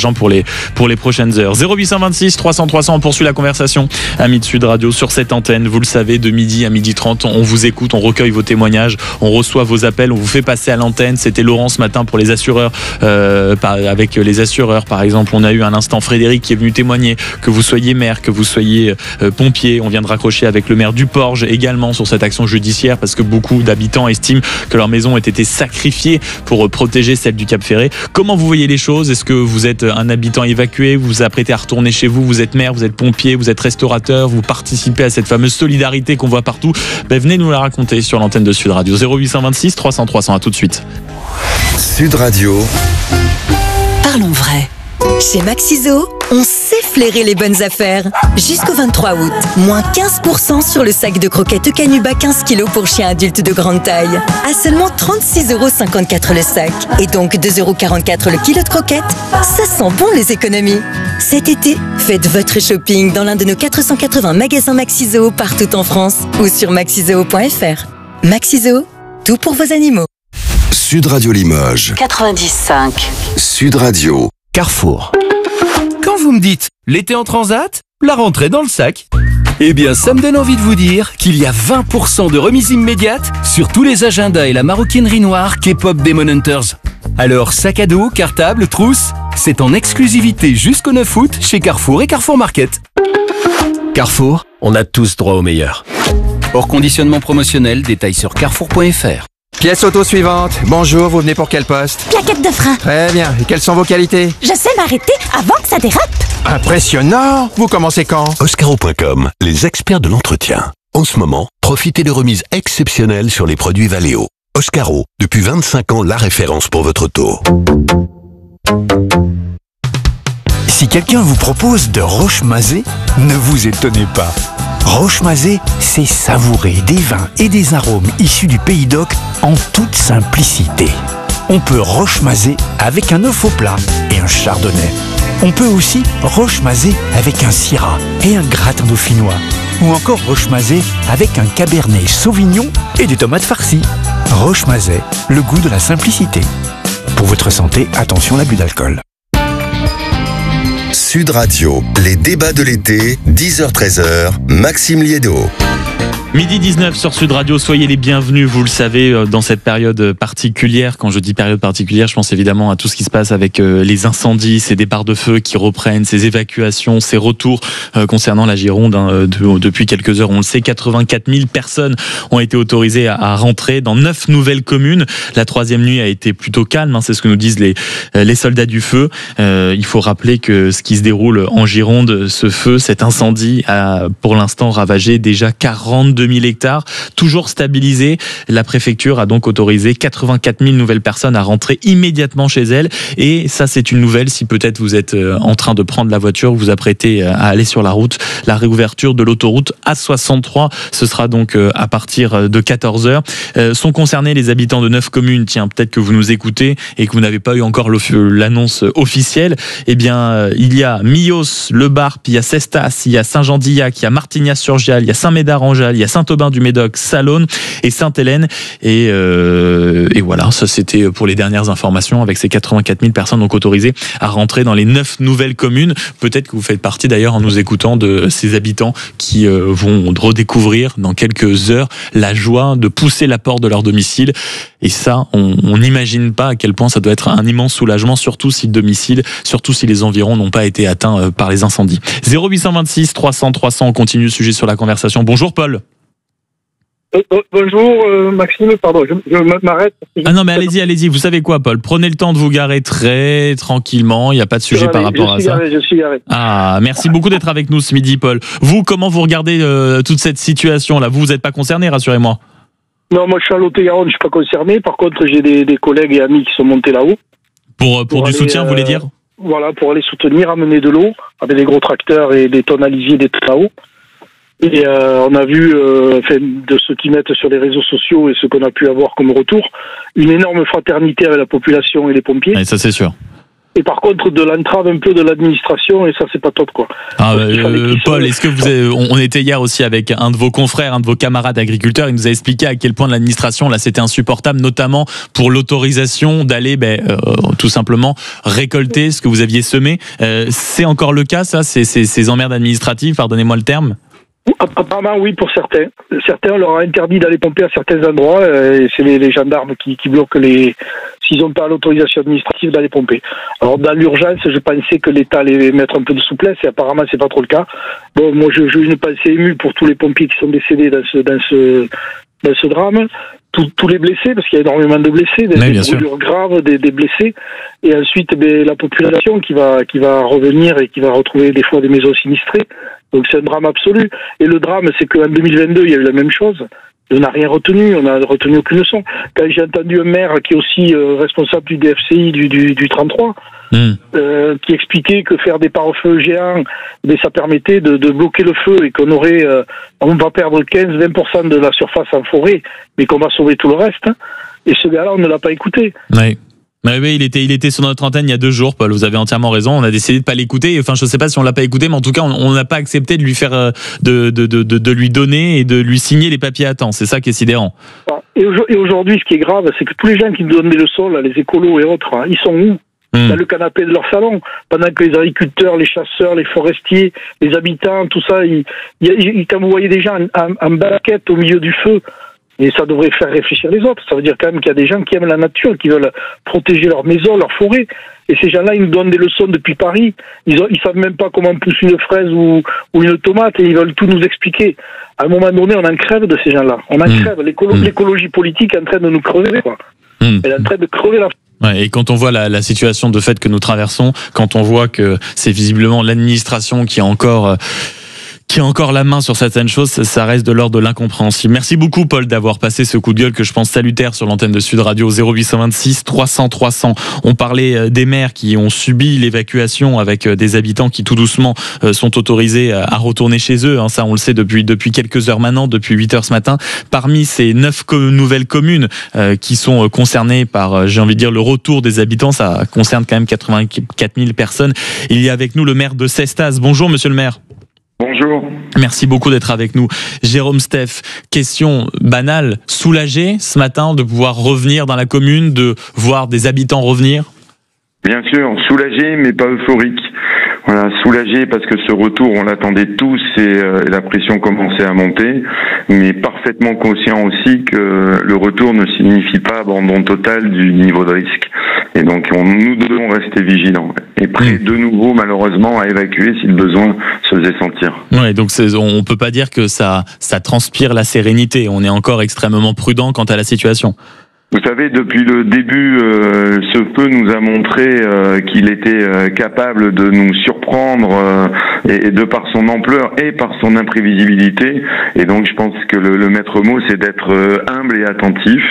encourageant pour les, pour les prochaines heures. zéro huit deux six trois cents trois cents, on poursuit la conversation. Amis de Sud Radio, sur cette antenne, vous le savez, de midi à midi trente, on vous écoute, on recueille vos témoignages, on reçoit vos appels, on vous fait passer à l'antenne. C'était Laurent ce matin pour les assureurs, euh, par, avec les assureurs par exemple. On a eu un instant Frédéric qui est venu témoigner, que vous soyez maire, que vous soyez euh, pompier. On vient de raccrocher avec le maire du Porge également sur cette action judiciaire parce que beaucoup d'habitants estiment que leur maison a été sacrifiée pour protéger celle du Cap Ferré. Comment vous voyez les choses? Est-ce que vous êtes un habitant évacué, vous vous apprêtez à retourner chez vous, vous êtes maire, vous êtes pompier, vous êtes restaurateur, vous participez à cette fameuse solidarité qu'on voit partout? Ben, venez nous la raconter sur l'antenne de Sud Radio. zéro huit deux six trois cents trois cents, à tout de suite. Sud Radio. Parlons vrai. Chez Maxiso, on sait flairer les bonnes affaires. Jusqu'au vingt-trois août, moins quinze pour cent sur le sac de croquettes Canuba quinze kilos pour chiens adultes de grande taille. À seulement trente-six euros cinquante-quatre le sac. Et donc deux euros quarante-quatre le kilo de croquettes. Ça sent bon les économies. Cet été, faites votre shopping dans l'un de nos quatre cent quatre-vingts magasins Maxiso partout en France ou sur maxiso point f r. Maxiso, tout pour vos animaux. Sud Radio Limoges. quatre-vingt-dix virgule cinq. Sud Radio. Carrefour. Quand vous me dites l'été en transat, la rentrée dans le sac, eh bien ça me donne envie de vous dire qu'il y a vingt pour cent de remise immédiate sur tous les agendas et la maroquinerie noire K-pop Demon Hunters. Alors sac à dos, cartable, trousse, c'est en exclusivité jusqu'au neuf août chez Carrefour et Carrefour Market. Carrefour, on a tous droit au meilleur. Hors conditionnement promotionnel, détail sur carrefour point f r. Pièce auto suivante. Bonjour, vous venez pour quel poste? Plaquette de frein. Très bien. Et quelles sont vos qualités? Je sais m'arrêter avant que ça dérape. Impressionnant. Vous commencez quand? Oscaro point com, les experts de l'entretien. En ce moment, profitez de remises exceptionnelles sur les produits Valeo. Oscaro, depuis vingt-cinq ans, la référence pour votre auto. Si quelqu'un vous propose de roche-mazé, ne vous étonnez pas. Roche-mazé, c'est savourer des vins et des arômes issus du Pays d'Oc en toute simplicité. On peut roche-mazé avec un œuf au plat et un chardonnay. On peut aussi roche-mazé avec un syrah et un gratin dauphinois. Ou encore roche-mazé avec un cabernet sauvignon et des tomates farcies. Roche-mazé, le goût de la simplicité. Pour votre santé, attention à l'abus d'alcool. Sud Radio, les débats de l'été, dix heures treize heures, Maxime Liédo. Midi dix-neuf sur Sud Radio, soyez les bienvenus, vous le savez, dans cette période particulière. Quand je dis période particulière, je pense évidemment à tout ce qui se passe avec les incendies, ces départs de feu qui reprennent, ces évacuations, ces retours concernant la Gironde. Hein, de, depuis quelques heures, on le sait, quatre-vingt-quatre mille personnes ont été autorisées à, à rentrer dans neuf nouvelles communes. La troisième nuit a été plutôt calme, hein, c'est ce que nous disent les, les soldats du feu. Euh, il faut rappeler que ce qui se déroule en Gironde, ce feu, cet incendie a pour l'instant ravagé déjà quarante-deux mille hectares, toujours stabilisé. La préfecture a donc autorisé quatre-vingt-quatre mille nouvelles personnes à rentrer immédiatement chez elles. Et ça, c'est une nouvelle. Si peut-être vous êtes en train de prendre la voiture, vous vous apprêtez à aller sur la route, la réouverture de l'autoroute A soixante-trois, ce sera donc à partir de quatorze heures. Euh, sont concernés les habitants de neuf communes. Tiens, peut-être que vous nous écoutez et que vous n'avez pas eu encore l'annonce officielle. Eh bien, il y a Millos, Le Barp, il y a Cestas, il y a Saint-Jean-d'Illac, il y a Martignas-sur-Gial, il y a Saint-Médard-en-Jalles, il y a Saint-Aubin-du-Médoc, Salonne et Sainte-Hélène. Et, euh, et voilà, ça c'était pour les dernières informations avec ces quatre-vingt-quatre mille personnes donc autorisées à rentrer dans les neuf nouvelles communes. Peut-être que vous faites partie d'ailleurs en nous écoutant de ces habitants qui euh, vont redécouvrir dans quelques heures la joie de pousser la porte de leur domicile. Et ça, on n'imagine pas à quel point ça doit être un immense soulagement, surtout si le domicile, surtout si les environs n'ont pas été atteints par les incendies. zéro huit deux six trois cents trois cents, on continue le sujet sur la conversation. Bonjour Paul. Euh, bonjour euh, Maxime, pardon, je, je m'arrête. Ah non mais allez-y, allez-y, vous savez quoi Paul, prenez le temps de vous garer très tranquillement, il n'y a pas de sujet par rapport à ça. Garé, je suis garé. Ah, merci beaucoup d'être avec nous ce midi Paul. Vous, comment vous regardez euh, toute cette situation-là? Vous, vous n'êtes pas concerné, rassurez-moi. Non, moi je suis à Lot-et-Garonne, je ne suis pas concerné, par contre j'ai des, des collègues et amis qui sont montés là-haut. Pour, pour, pour du aller, soutien, vous voulez dire? Voilà, pour aller soutenir, amener de l'eau, avec des gros tracteurs et des tonnes à lisier, des tonnes là-haut. Et euh, on a vu, euh, de ceux qui mettent sur les réseaux sociaux et ce qu'on a pu avoir comme retour, une énorme fraternité avec la population et les pompiers. Et ça c'est sûr. Et par contre, de l'entrave un peu de l'administration, et ça, c'est pas top, quoi. Ah, euh, Paul, est-ce que vous avez, on était hier aussi avec un de vos confrères, un de vos camarades agriculteurs, il nous a expliqué à quel point de l'administration, là, c'était insupportable, notamment pour l'autorisation d'aller, ben, euh, tout simplement récolter ce que vous aviez semé. Euh, c'est encore le cas, ça, ces, ces, ces emmerdes administratives, pardonnez-moi le terme? Apparemment, oui, pour certains. Certains, on leur a interdit d'aller pomper à certains endroits, et c'est les, les gendarmes qui, qui bloquent les, s'ils n'ont pas l'autorisation administrative d'aller pomper. Alors, dans l'urgence, je pensais que l'État allait mettre un peu de souplesse, et apparemment, c'est pas trop le cas. Bon, moi, je, j'ai une pensée émue pour tous les pompiers qui sont décédés dans ce, dans ce, dans ce drame. Tous, tous les blessés, parce qu'il y a énormément de blessés, des, des brûlures graves, des, des blessés, et ensuite, ben, la population qui va, qui va revenir et qui va retrouver des fois des maisons sinistrées. Donc c'est un drame absolu. Et le drame, c'est qu'en deux mille vingt-deux, il y a eu la même chose. On n'a rien retenu, on n'a retenu aucune leçon. Quand j'ai entendu un maire qui est aussi euh, responsable du D F C I du, du, du trente-trois, mmh. euh, qui expliquait que faire des pare-feux géants, mais ça permettait de, de bloquer le feu et qu'on aurait, euh, on va perdre quinze à vingt pour cent de la surface en forêt, mais qu'on va sauver tout le reste. Hein. Et ce gars-là, on ne l'a pas écouté. Oui. Mais oui, il était, il était sur notre antenne il y a deux jours, Paul. Vous avez entièrement raison. On a décidé de pas l'écouter. Enfin, je sais pas si on l'a pas écouté, mais en tout cas, on n'a pas accepté de lui faire, de, de, de, de, de lui donner et de lui signer les papiers à temps. C'est ça qui est sidérant. Et aujourd'hui, ce qui est grave, c'est que tous les gens qui nous donnent des leçons, là, les écolos et autres, hein, ils sont où? Mmh. Dans le canapé de leur salon, pendant que les agriculteurs, les chasseurs, les forestiers, les habitants, tout ça, ils, ils, quand vous voyez des gens en, en, en baquette au milieu du feu. Et ça devrait faire réfléchir les autres. Ça veut dire quand même qu'il y a des gens qui aiment la nature, qui veulent protéger leur maison, leur forêt. Et ces gens-là, ils nous donnent des leçons depuis Paris. Ils ont, ils savent même pas comment pousse une fraise ou, ou une tomate et ils veulent tout nous expliquer. À un moment donné, on en crève de ces gens-là. On en mmh. crève. L'écolo- mmh. L'écologie politique est en train de nous crever, quoi. Mmh. Elle est en train de crever la. Ouais, et quand on voit la, la situation de fait que nous traversons, quand on voit que c'est visiblement l'administration qui a encore... Euh, qui a encore la main sur certaines choses, ça reste de l'ordre de l'incompréhensible. Merci beaucoup, Paul, d'avoir passé ce coup de gueule que je pense salutaire sur l'antenne de Sud Radio. Zéro huit cent vingt-six trois cents trois cents. On parlait des maires qui ont subi l'évacuation avec des habitants qui tout doucement sont autorisés à retourner chez eux. Ça, on le sait depuis, depuis quelques heures maintenant, depuis huit heures ce matin. Parmi ces neuf co- nouvelles communes euh, qui sont concernées par, j'ai envie de dire, le retour des habitants, ça concerne quand même quatre-vingt-quatre mille personnes. Il y a avec nous le maire de Cestas. Bonjour, monsieur le maire. Bonjour. Merci beaucoup d'être avec nous. Jérôme Steph, question banale, soulagé ce matin de pouvoir revenir dans la commune, de voir des habitants revenir? Bien sûr, soulagé mais pas euphorique. Voilà, soulagé parce que ce retour, on l'attendait tous et euh, la pression commençait à monter, mais parfaitement conscient aussi que le retour ne signifie pas abandon total du niveau de risque. Et donc, on, nous devons rester vigilants et prêts de nouveau, malheureusement, à évacuer si le besoin se faisait sentir. Ouais, donc c'est, on peut pas dire que ça, ça transpire la sérénité. On est encore extrêmement prudent quant à la situation. Vous savez, depuis le début, euh, ce feu nous a montré euh, qu'il était euh, capable de nous surprendre euh, et, et de par son ampleur et par son imprévisibilité. Et donc, je pense que le, le maître mot, c'est d'être euh, humble et attentif.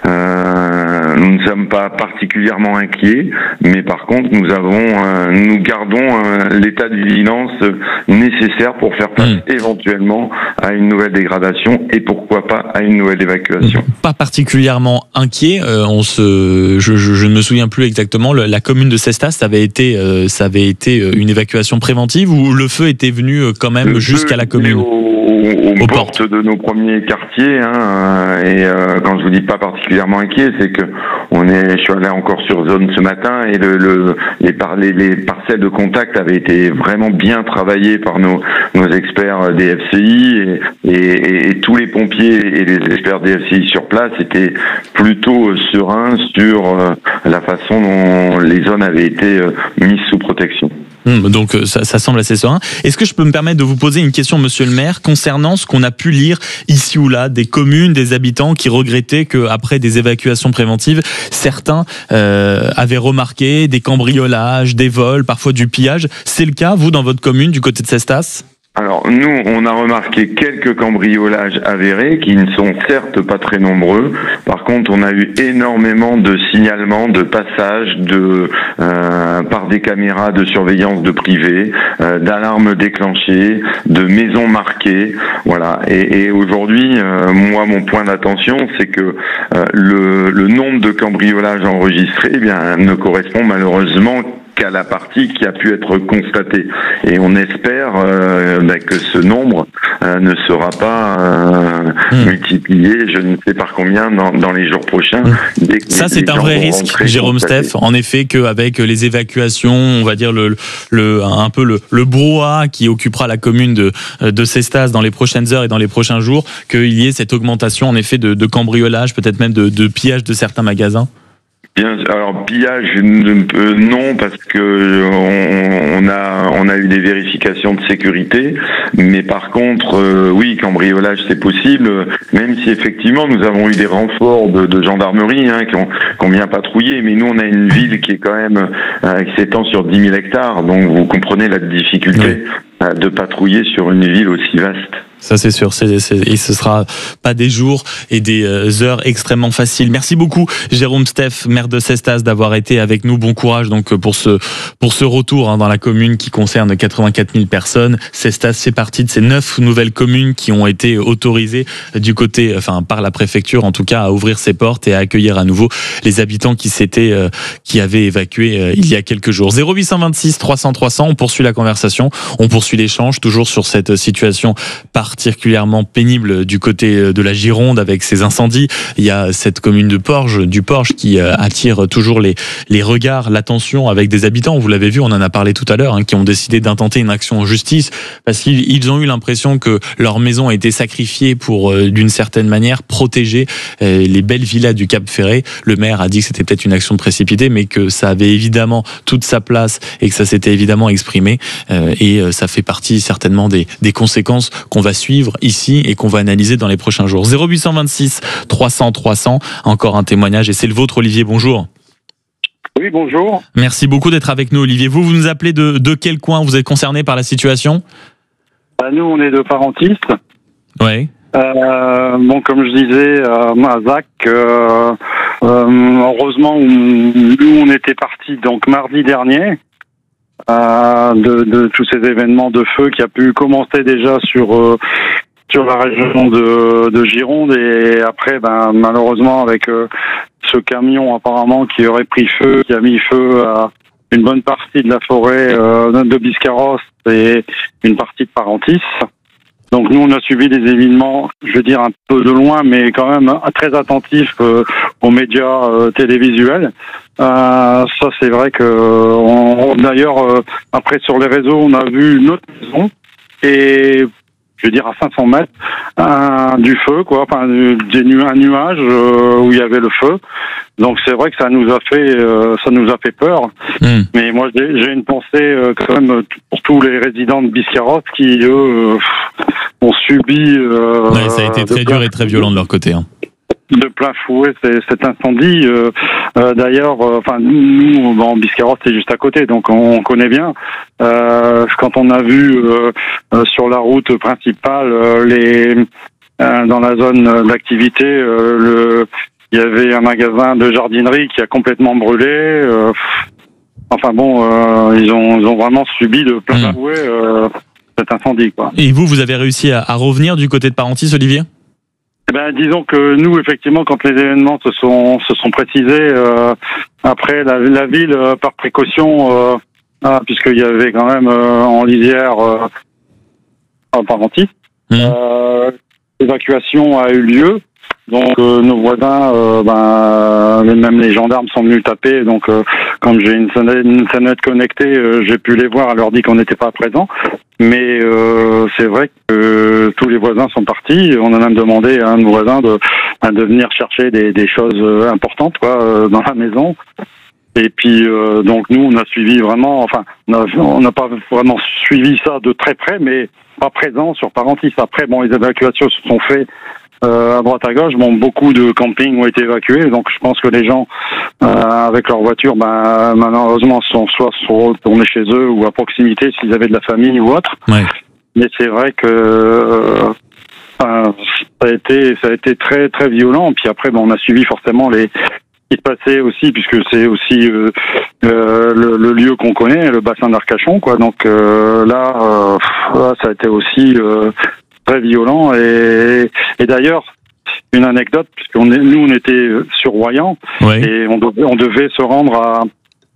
Euh, nous ne sommes pas particulièrement inquiets, mais par contre, nous avons, euh, nous gardons euh, l'état de vigilance nécessaire pour faire face mmh. éventuellement à une nouvelle dégradation et pourquoi pas à une nouvelle évacuation. Pas particulièrement inquiet. Euh, on se, je, je, je ne me souviens plus exactement. Le, la commune de Cestas, ça avait été, euh, ça avait été une évacuation préventive ou le feu était venu quand même le jusqu'à la commune. Aux, aux, aux portes, portes de nos premiers quartiers. Hein, et euh, quand je vous dis pas particulièrement inquiet, c'est que on est, je suis allé encore sur zone ce matin et le, le les, par, les, les parcelles de contact avaient été vraiment bien travaillées par nos, nos experts D F C I et, et, et, et tous les pompiers et les experts D F C I sur place étaient plutôt serein sur euh, la façon dont les zones avaient été euh, mises sous protection. Mmh, donc ça, ça semble assez serein. Est-ce que je peux me permettre de vous poser une question, monsieur le maire, concernant ce qu'on a pu lire ici ou là, des communes, des habitants qui regrettaient qu'après des évacuations préventives, certains euh, avaient remarqué des cambriolages, des vols, parfois du pillage. C'est le cas, vous, dans votre commune, du côté de Cestas ? Alors nous, on a remarqué quelques cambriolages avérés qui ne sont certes pas très nombreux. Par contre, on a eu énormément de signalements, de passages de euh, par des caméras de surveillance de privés, euh, d'alarmes déclenchées, de maisons marquées. Voilà. Et, et aujourd'hui, euh, moi, mon point d'attention, c'est que euh, le, le nombre de cambriolages enregistrés, eh bien, ne correspond malheureusement qu'à la partie qui a pu être constatée. Et on espère euh, bah, que ce nombre euh, ne sera pas euh, mmh. multiplié, je ne sais par combien, dans, dans les jours prochains. Mmh. Dès que Ça, les, c'est les un vrai risque, Jérôme constatés. Steph. En effet, qu'avec les évacuations, on va dire le, le, un peu le, le brouhaha qui occupera la commune de, de Cestas dans les prochaines heures et dans les prochains jours, qu'il y ait cette augmentation, en effet, de, de cambriolage, peut-être même de, de pillage de certains magasins. Bien, alors pillage euh, non, parce que on, on a on a eu des vérifications de sécurité, mais par contre euh, oui, cambriolage c'est possible, même si effectivement nous avons eu des renforts de, de gendarmerie hein, qui ont qui ont bien patrouillé, mais nous on a une ville qui est quand même euh, qui s'étend sur dix mille hectares, donc vous comprenez la difficulté oui. euh, de patrouiller sur une ville aussi vaste. Ça c'est sûr, c'est, c'est, et ce sera pas des jours et des heures extrêmement faciles. Merci beaucoup Jérôme Steph, maire de Cestas, d'avoir été avec nous. Bon courage donc pour ce pour ce retour hein, dans la commune qui concerne quatre-vingt-quatre mille personnes. Cestas fait partie de ces neuf nouvelles communes qui ont été autorisées du côté, enfin par la préfecture en tout cas, à ouvrir ses portes et à accueillir à nouveau les habitants qui s'étaient euh, qui avaient évacué euh, il y a quelques jours. zéro huit cent vingt-six trois cents trois cents. On poursuit la conversation, on poursuit l'échange toujours sur cette situation par particulièrement pénible du côté de la Gironde avec ces incendies. Il y a cette commune de Porges, du Porges qui attire toujours les, les regards, l'attention avec des habitants. Vous l'avez vu, on en a parlé tout à l'heure, hein, qui ont décidé d'intenter une action en justice parce qu'ils ils ont eu l'impression que leur maison a été sacrifiée pour, euh, d'une certaine manière, protéger euh, les belles villas du Cap Ferret. Le maire a dit que c'était peut-être une action précipitée, mais que ça avait évidemment toute sa place et que ça s'était évidemment exprimé. Euh, et euh, ça fait partie certainement des, des conséquences qu'on va suivre ici et qu'on va analyser dans les prochains jours. zéro huit cent vingt-six trois cents trois cents, encore un témoignage et c'est le vôtre Olivier, bonjour. Oui, bonjour. Merci beaucoup d'être avec nous Olivier. Vous, vous nous appelez de, de quel coin? Vous êtes concerné par la situation? Bah, nous, on est de Parentis. Oui. Euh, bon, comme je disais euh, à Zach, euh, euh, heureusement, on, nous, on était partis donc mardi dernier. Euh, de, de tous ces événements de feu qui a pu commencer déjà sur euh, sur la région de, de Gironde et après ben malheureusement avec euh, ce camion apparemment qui aurait pris feu, qui a mis feu à une bonne partie de la forêt euh, de Biscarrosse et une partie de Parentis. Donc nous on a suivi les événements, je veux dire un peu de loin, mais quand même très attentifs euh, aux médias euh, télévisuels. Euh, ça c'est vrai que on, d'ailleurs euh, après sur les réseaux on a vu une autre maison et je veux dire à cinq cents mètres un, du feu quoi, enfin des nu- un nuage euh, où il y avait le feu. Donc c'est vrai que ça nous a fait euh, ça nous a fait peur. Mmh. Mais moi j'ai, j'ai une pensée euh, quand même pour tous les résidents de Biscarrosse qui eux euh, ont subi. Euh, ouais, ça a été très dur et très violent de leur côté. Hein. De plein fouet c'est, cet incendie. Euh, euh, d'ailleurs, enfin euh, nous en Biscarrosse c'est juste à côté, donc on, on connaît bien. Euh, quand on a vu euh, euh, sur la route principale euh, les euh, dans la zone d'activité, euh, le il y avait un magasin de jardinerie qui a complètement brûlé. Euh, enfin bon, euh, ils ont ils ont vraiment subi de plein fouet euh, cet incendie quoi. Et vous, vous avez réussi à, à revenir du côté de Parentis, Olivier? Eh ben, disons que nous, effectivement, quand les événements se sont se sont précisés, euh, après la, la ville, euh, par précaution, euh, ah, puisqu'il y avait quand même euh, en lisière euh, en Parentis, mmh. euh, l'évacuation a eu lieu. Donc euh, nos voisins, euh, ben même les gendarmes sont venus taper. Donc euh, comme j'ai une sonnette, une sonnette connectée, euh, j'ai pu les voir. Elle leur dit qu'on n'était pas présents. Mais euh, c'est vrai que euh, tous les voisins sont partis. On a même demandé à un de nos voisins de, de venir chercher des, des choses importantes quoi euh, dans la maison. Et puis euh, donc nous on a suivi vraiment, enfin on n'a pas vraiment suivi ça de très près, mais pas présent sur Parentis. Après bon les évacuations se sont faites euh, à droite à gauche. Bon beaucoup de campings ont été évacués, donc je pense que les gens euh, avec leur voiture, ben malheureusement sont soit sont retournés chez eux ou à proximité s'ils avaient de la famille ou autre. Ouais. Mais c'est vrai que euh, ça a été ça a été très très violent. Puis après bon on a suivi forcément les qui se passait aussi, puisque c'est aussi euh, euh, le, le lieu qu'on connaît, le bassin d'Arcachon, quoi. Donc euh, là, euh, là, ça a été aussi euh, très violent. Et, et d'ailleurs, une anecdote, puisqu'on est, nous, on était sur Royan, oui. et on devait, on devait se rendre à,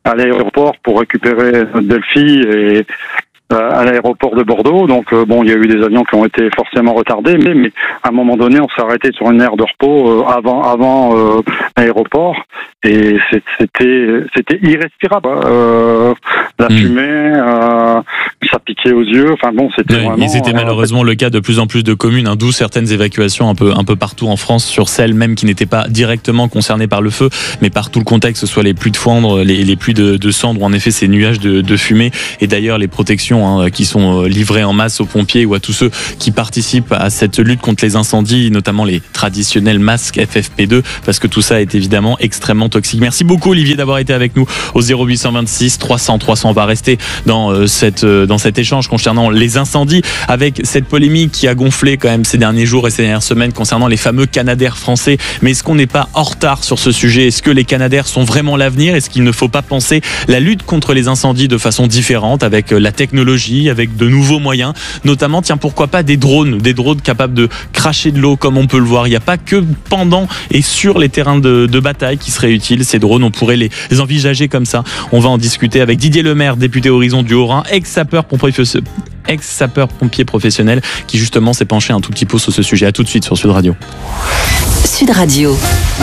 à l'aéroport pour récupérer notre belle-fille et à l'aéroport de Bordeaux. Donc euh, bon, il y a eu des avions qui ont été forcément retardés, mais, mais à un moment donné, on s'est arrêté sur une aire de repos euh, avant avant euh, l'aéroport et c'était c'était irrespirable. Euh, la mmh. fumée, euh, ça piquait aux yeux. Enfin bon, c'était ouais, vraiment. Et c'était malheureusement euh, le cas de plus en plus de communes, hein, d'où certaines évacuations un peu un peu partout en France sur celles même qui n'étaient pas directement concernées par le feu, mais par tout le contexte, que ce soit les pluies de foudre, les, les pluies de, de cendres, ou en effet ces nuages de, de fumée. Et d'ailleurs les protections Hein, qui sont livrés en masse aux pompiers ou à tous ceux qui participent à cette lutte contre les incendies, notamment les traditionnels masques F F P deux, parce que tout ça est évidemment extrêmement toxique. Merci beaucoup Olivier d'avoir été avec nous au zéro huit cent vingt-six trois cents trois cents. On va rester dans, euh, cette, euh, dans cet échange concernant les incendies, avec cette polémique qui a gonflé quand même ces derniers jours et ces dernières semaines concernant les fameux Canadair français. Mais est-ce qu'on n'est pas en retard sur ce sujet? Est-ce que les Canadair sont vraiment l'avenir? Est-ce qu'il ne faut pas penser la lutte contre les incendies de façon différente, avec la technologie, avec de nouveaux moyens, notamment, tiens, pourquoi pas des drones, des drones capables de cracher de l'eau comme on peut le voir. Il n'y a pas que pendant et sur les terrains de, de bataille qui seraient utiles, ces drones, on pourrait les, les envisager comme ça. On va en discuter avec Didier Lemaire, député Horizon du Haut-Rhin, ex-sapeur-pompier ex-sapeur-pompier professionnel, qui justement s'est penché un tout petit peu sur ce sujet. À tout de suite sur Sud Radio. Sud Radio.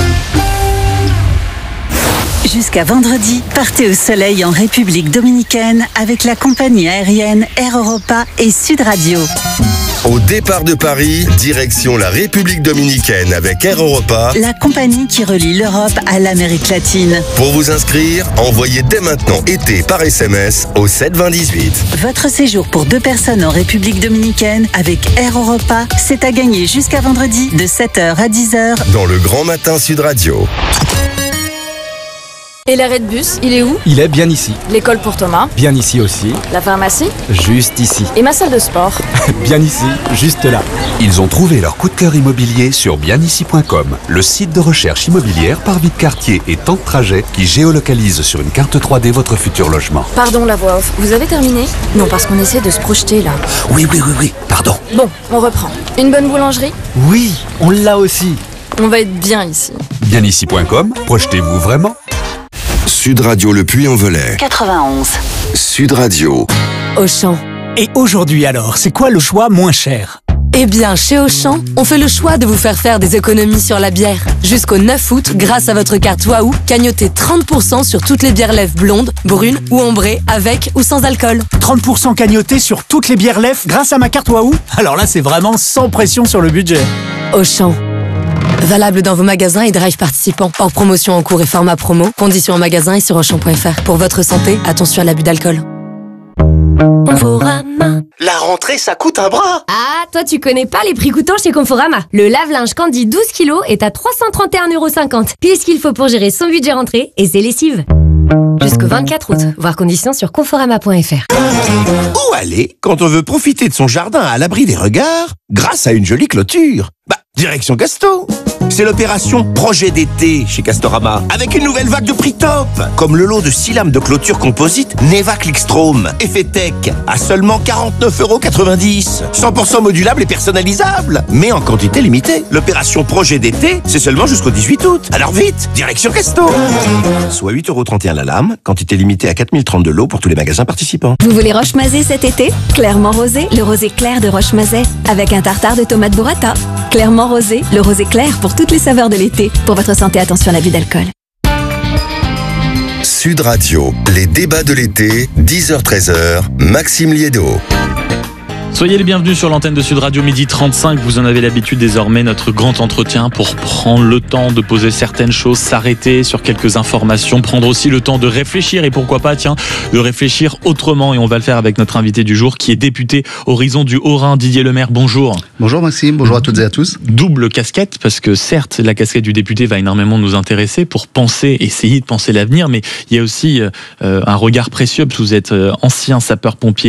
Jusqu'à vendredi, partez au soleil en République dominicaine avec la compagnie aérienne Air Europa et Sud Radio. Au départ de Paris, direction la République dominicaine avec Air Europa, la compagnie qui relie l'Europe à l'Amérique latine. Pour vous inscrire, envoyez dès maintenant été par S M S au sept vingt dix-huit. Votre séjour pour deux personnes en République dominicaine avec Air Europa, c'est à gagner jusqu'à vendredi de sept heures à dix heures dans le Grand Matin Sud Radio. Et l'arrêt de bus, il est où? Il est bien ici. L'école pour Thomas? Bien ici aussi. La pharmacie? Juste ici. Et ma salle de sport? Bien ici, juste là. Ils ont trouvé leur coup de cœur immobilier sur bien ici point com, le site de recherche immobilière par vie de quartier et temps de trajet qui géolocalise sur une carte trois D votre futur logement. Pardon la voix off, vous avez terminé? Non, parce qu'on essaie de se projeter là. Oui, oui, oui, oui, pardon. Bon, on reprend. Une bonne boulangerie? Oui, on l'a aussi. On va être bien ici. bien ici point com, projetez-vous vraiment? Sud Radio Le Puy-en-Velay. quatre-vingt-onze. Sud Radio. Auchan. Et aujourd'hui alors, c'est quoi le choix moins cher? Eh bien, chez Auchan, on fait le choix de vous faire faire des économies sur la bière. Jusqu'au neuf août, grâce à votre carte Waouh, cagnotez trente pour cent sur toutes les bières lèvres blondes, brunes ou ambrées, avec ou sans alcool. trente pour cent cagnotés sur toutes les bières lèvres grâce à ma carte Waouh? Alors là, c'est vraiment sans pression sur le budget. Auchan. Valable dans vos magasins et drive participants. Hors promotion en cours et format promo. Conditions en magasin et sur auchan point f r. Pour votre santé, attention à l'abus d'alcool. Conforama. La rentrée, ça coûte un bras. Ah, toi tu connais pas les prix coûtants chez Conforama. Le lave-linge Candy douze kilos est à trois cent trente et un euros cinquante. Pile ce qu'il faut pour gérer son budget rentrée et ses lessives. Jusqu'au vingt-quatre août. Voir conditions sur conforama point f r. Où aller quand on veut profiter de son jardin à l'abri des regards grâce à une jolie clôture? Bah, direction Casto. C'est l'opération Projet d'été chez Castorama, avec une nouvelle vague de prix top, comme le lot de six lames de clôture composite Neva Clickstrom, effet tech, à seulement quarante-neuf euros quatre-vingt-dix. cent pour cent modulable et personnalisable, mais en quantité limitée. L'opération Projet d'été, c'est seulement jusqu'au dix-huit août. Alors vite, direction Casto. Soit huit euros trente et un la lame, quantité limitée à quatre mille trente de lots pour tous les magasins participants. Vous voulez Roche-Mazet cet été? Clairement rosé, le rosé clair de Roche-Mazet, avec un tartare de tomates burrata. Clairement rosé, le rosé clair pour toutes les saveurs de l'été. Pour votre santé, attention à l'abus d'alcool. Sud Radio, les débats de l'été, dix heures treize heures, Maxime Liédo. Soyez les bienvenus sur l'antenne de Sud Radio, midi trente-cinq. Vous en avez l'habitude désormais, notre grand entretien pour prendre le temps de poser certaines choses, s'arrêter sur quelques informations, prendre aussi le temps de réfléchir et pourquoi pas, tiens, de réfléchir autrement. Et on va le faire avec notre invité du jour qui est député Horizon du Haut-Rhin, Didier Lemaire. Bonjour. Bonjour Maxime, bonjour à toutes et à tous. Double casquette, parce que certes, la casquette du député va énormément nous intéresser pour penser, essayer de penser l'avenir, mais il y a aussi euh, un regard précieux, parce que vous êtes euh, ancien sapeur-pompier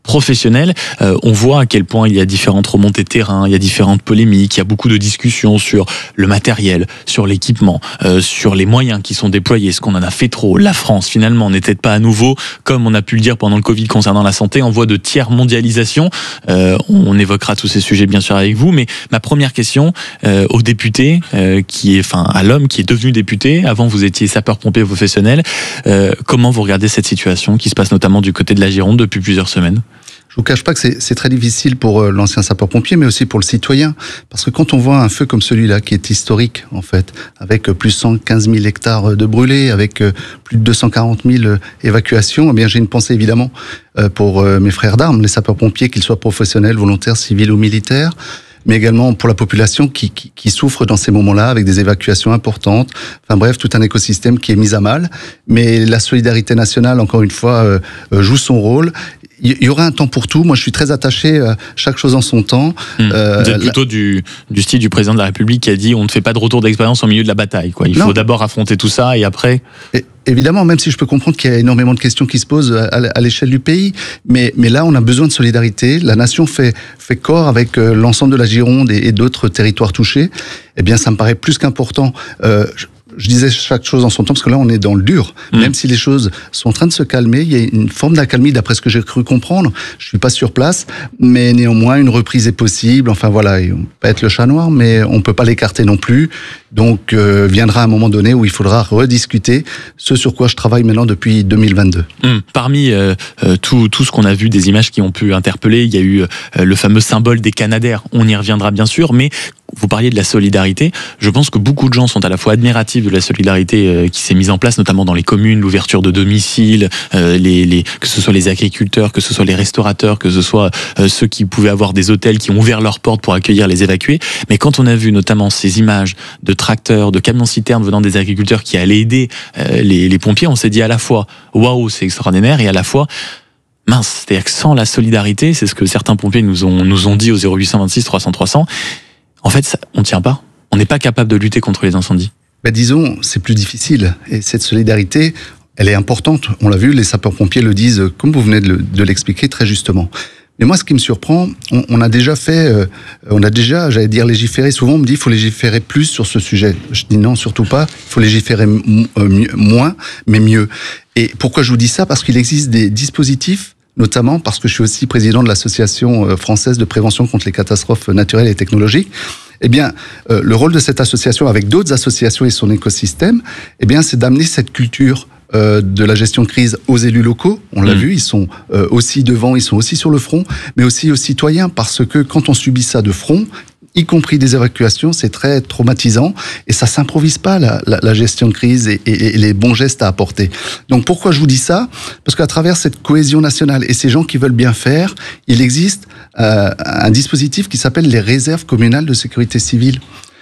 professionnels. Euh, on voit à quel point il y a différentes remontées de terrain, il y a différentes polémiques, il y a beaucoup de discussions sur le matériel, sur l'équipement, euh, sur les moyens qui sont déployés. Est-ce qu'on en a fait trop? La France, finalement, n'était pas à nouveau, comme on a pu le dire pendant le Covid concernant la santé, en voie de tiers mondialisation. Euh, on évoquera tous ces sujets bien sûr avec vous, mais ma première question euh, au député, euh, qui est, enfin à l'homme qui est devenu député. Avant, vous étiez sapeur-pompier professionnel. Euh, comment vous regardez cette situation qui se passe notamment du côté de la Gironde depuis plusieurs semaines? Je vous cache pas que c'est, c'est très difficile pour l'ancien sapeur-pompier, mais aussi pour le citoyen. Parce que quand on voit un feu comme celui-là, qui est historique, en fait, avec plus de cent quinze mille hectares de brûlés, avec plus de deux cent quarante mille évacuations, eh bien, j'ai une pensée évidemment pour mes frères d'armes, les sapeurs-pompiers, qu'ils soient professionnels, volontaires, civils ou militaires, mais également pour la population qui, qui, qui souffre dans ces moments-là, avec des évacuations importantes. Enfin bref, tout un écosystème qui est mis à mal. Mais la solidarité nationale, encore une fois, euh, joue son rôle. Il y aura un temps pour tout. Moi, je suis très attaché à chaque chose en son temps. Mmh. Euh, Vous êtes plutôt la... du, du style du président de la République qui a dit on ne fait pas de retour d'expérience au milieu de la bataille, quoi. Il non. faut d'abord affronter tout ça et après... Et... Évidemment, même si je peux comprendre qu'il y a énormément de questions qui se posent à l'échelle du pays, mais, mais là, on a besoin de solidarité. La nation fait, fait corps avec l'ensemble de la Gironde et, et d'autres territoires touchés. Eh bien, ça me paraît plus qu'important. Euh, je, je disais chaque chose en son temps, parce que là, on est dans le dur. Mmh. Même si les choses sont en train de se calmer, il y a une forme d'accalmie, d'après ce que j'ai cru comprendre. Je suis pas sur place, mais néanmoins, une reprise est possible. Enfin, voilà, on peut pas être le chat noir, mais on peut pas l'écarter non plus. Donc, euh, viendra un moment donné où il faudra rediscuter ce sur quoi je travaille maintenant depuis deux mille vingt-deux. Mmh. Parmi euh, euh, tout, tout ce qu'on a vu, des images qui ont pu interpeller, il y a eu euh, le fameux symbole des Canadaires. On y reviendra bien sûr, mais vous parliez de la solidarité. Je pense que beaucoup de gens sont à la fois admiratifs de la solidarité euh, qui s'est mise en place, notamment dans les communes, l'ouverture de domiciles, euh, les, les, que ce soit les agriculteurs, que ce soit les restaurateurs, que ce soit euh, ceux qui pouvaient avoir des hôtels qui ont ouvert leurs portes pour accueillir les évacués. Mais quand on a vu notamment ces images de tracteurs, de camions-citernes venant des agriculteurs qui allaient aider euh, les, les pompiers, on s'est dit à la fois waouh, c'est extraordinaire, et à la fois mince, c'est-à-dire que sans la solidarité, c'est ce que certains pompiers nous ont, nous ont dit au zéro huit cent vingt-six trois cents trois cents, en fait, ça, on ne tient pas. On n'est pas capable de lutter contre les incendies. Ben disons, c'est plus difficile. Et cette solidarité, elle est importante. On l'a vu, les sapeurs-pompiers le disent, comme vous venez de, le, de l'expliquer très justement. Mais moi, ce qui me surprend, on, on a déjà fait, euh, on a déjà, j'allais dire, légiféré. Souvent, on me dit, il faut légiférer plus sur ce sujet. Je dis non, surtout pas. Il faut légiférer m- euh, mieux, moins, mais mieux. Et pourquoi je vous dis ça? Parce qu'il existe des dispositifs, notamment parce que je suis aussi président de l'Association française de prévention contre les catastrophes naturelles et technologiques. Eh bien, euh, le rôle de cette association, avec d'autres associations et son écosystème, eh bien, c'est d'amener cette culture euh, de la gestion de crise aux élus locaux. On l'a mmh. vu, ils sont euh, aussi devant, ils sont aussi sur le front, mais aussi aux citoyens, parce que quand on subit ça de front, y compris des évacuations, c'est très traumatisant et ça s'improvise pas la, la, la gestion de crise et, et, et les bons gestes à apporter. Donc pourquoi je vous dis ça? Parce qu'à travers cette cohésion nationale et ces gens qui veulent bien faire, il existe euh, un dispositif qui s'appelle les réserves communales de sécurité civile.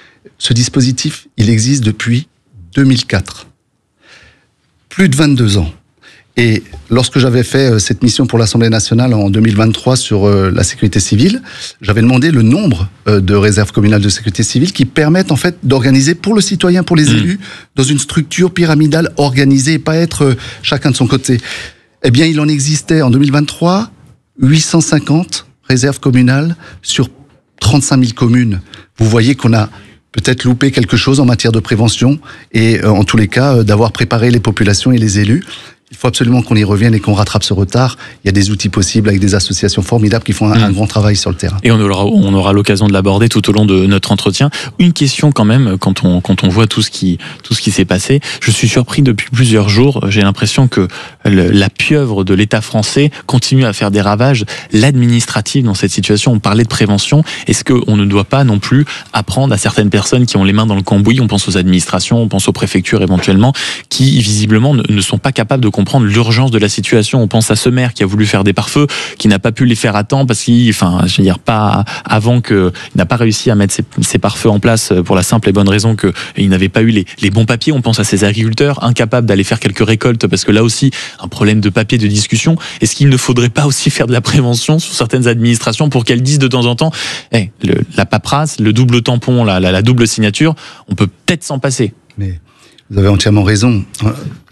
Ce dispositif, il existe depuis deux mille quatre. Plus de vingt-deux ans. Et lorsque j'avais fait cette mission pour l'Assemblée nationale en deux mille vingt-trois sur la sécurité civile, j'avais demandé le nombre de réserves communales de sécurité civile qui permettent en fait d'organiser pour le citoyen, pour les mmh. élus, dans une structure pyramidale organisée et pas être chacun de son côté. Eh bien, il en existait en deux mille vingt-trois huit cent cinquante réserves communales sur trente-cinq mille communes. Vous voyez qu'on a peut-être loupé quelque chose en matière de prévention et en tous les cas d'avoir préparé les populations et les élus. Il faut absolument qu'on y revienne et qu'on rattrape ce retard. Il y a des outils possibles avec des associations formidables qui font un, mmh. un grand travail sur le terrain. Et on aura, on aura l'occasion de l'aborder tout au long de notre entretien. Une question quand même, quand on, quand on voit tout ce qui, tout ce qui s'est passé. Je suis surpris depuis plusieurs jours. J'ai l'impression que le, la pieuvre de l'État français continue à faire des ravages. L'administratif dans cette situation, on parlait de prévention. Est-ce qu'on ne doit pas non plus apprendre à certaines personnes qui ont les mains dans le cambouis? On pense aux administrations, on pense aux préfectures éventuellement, qui visiblement ne, ne sont pas capables de comprendre l'urgence de la situation. On pense à ce maire qui a voulu faire des pare-feux, qui n'a pas pu les faire à temps parce qu'il, enfin, je veux dire, pas avant que, il n'a pas réussi à mettre ses, ses pare-feux en place pour la simple et bonne raison que il n'avait pas eu les, les bons papiers. On pense à ces agriculteurs incapables d'aller faire quelques récoltes parce que là aussi, un problème de papier, de discussion. Est-ce qu'il ne faudrait pas aussi faire de la prévention sur certaines administrations pour qu'elles disent de temps en temps, hey, le, la paperasse, le double tampon, la, la, la double signature, on peut peut-être s'en passer. Mais vous avez entièrement raison.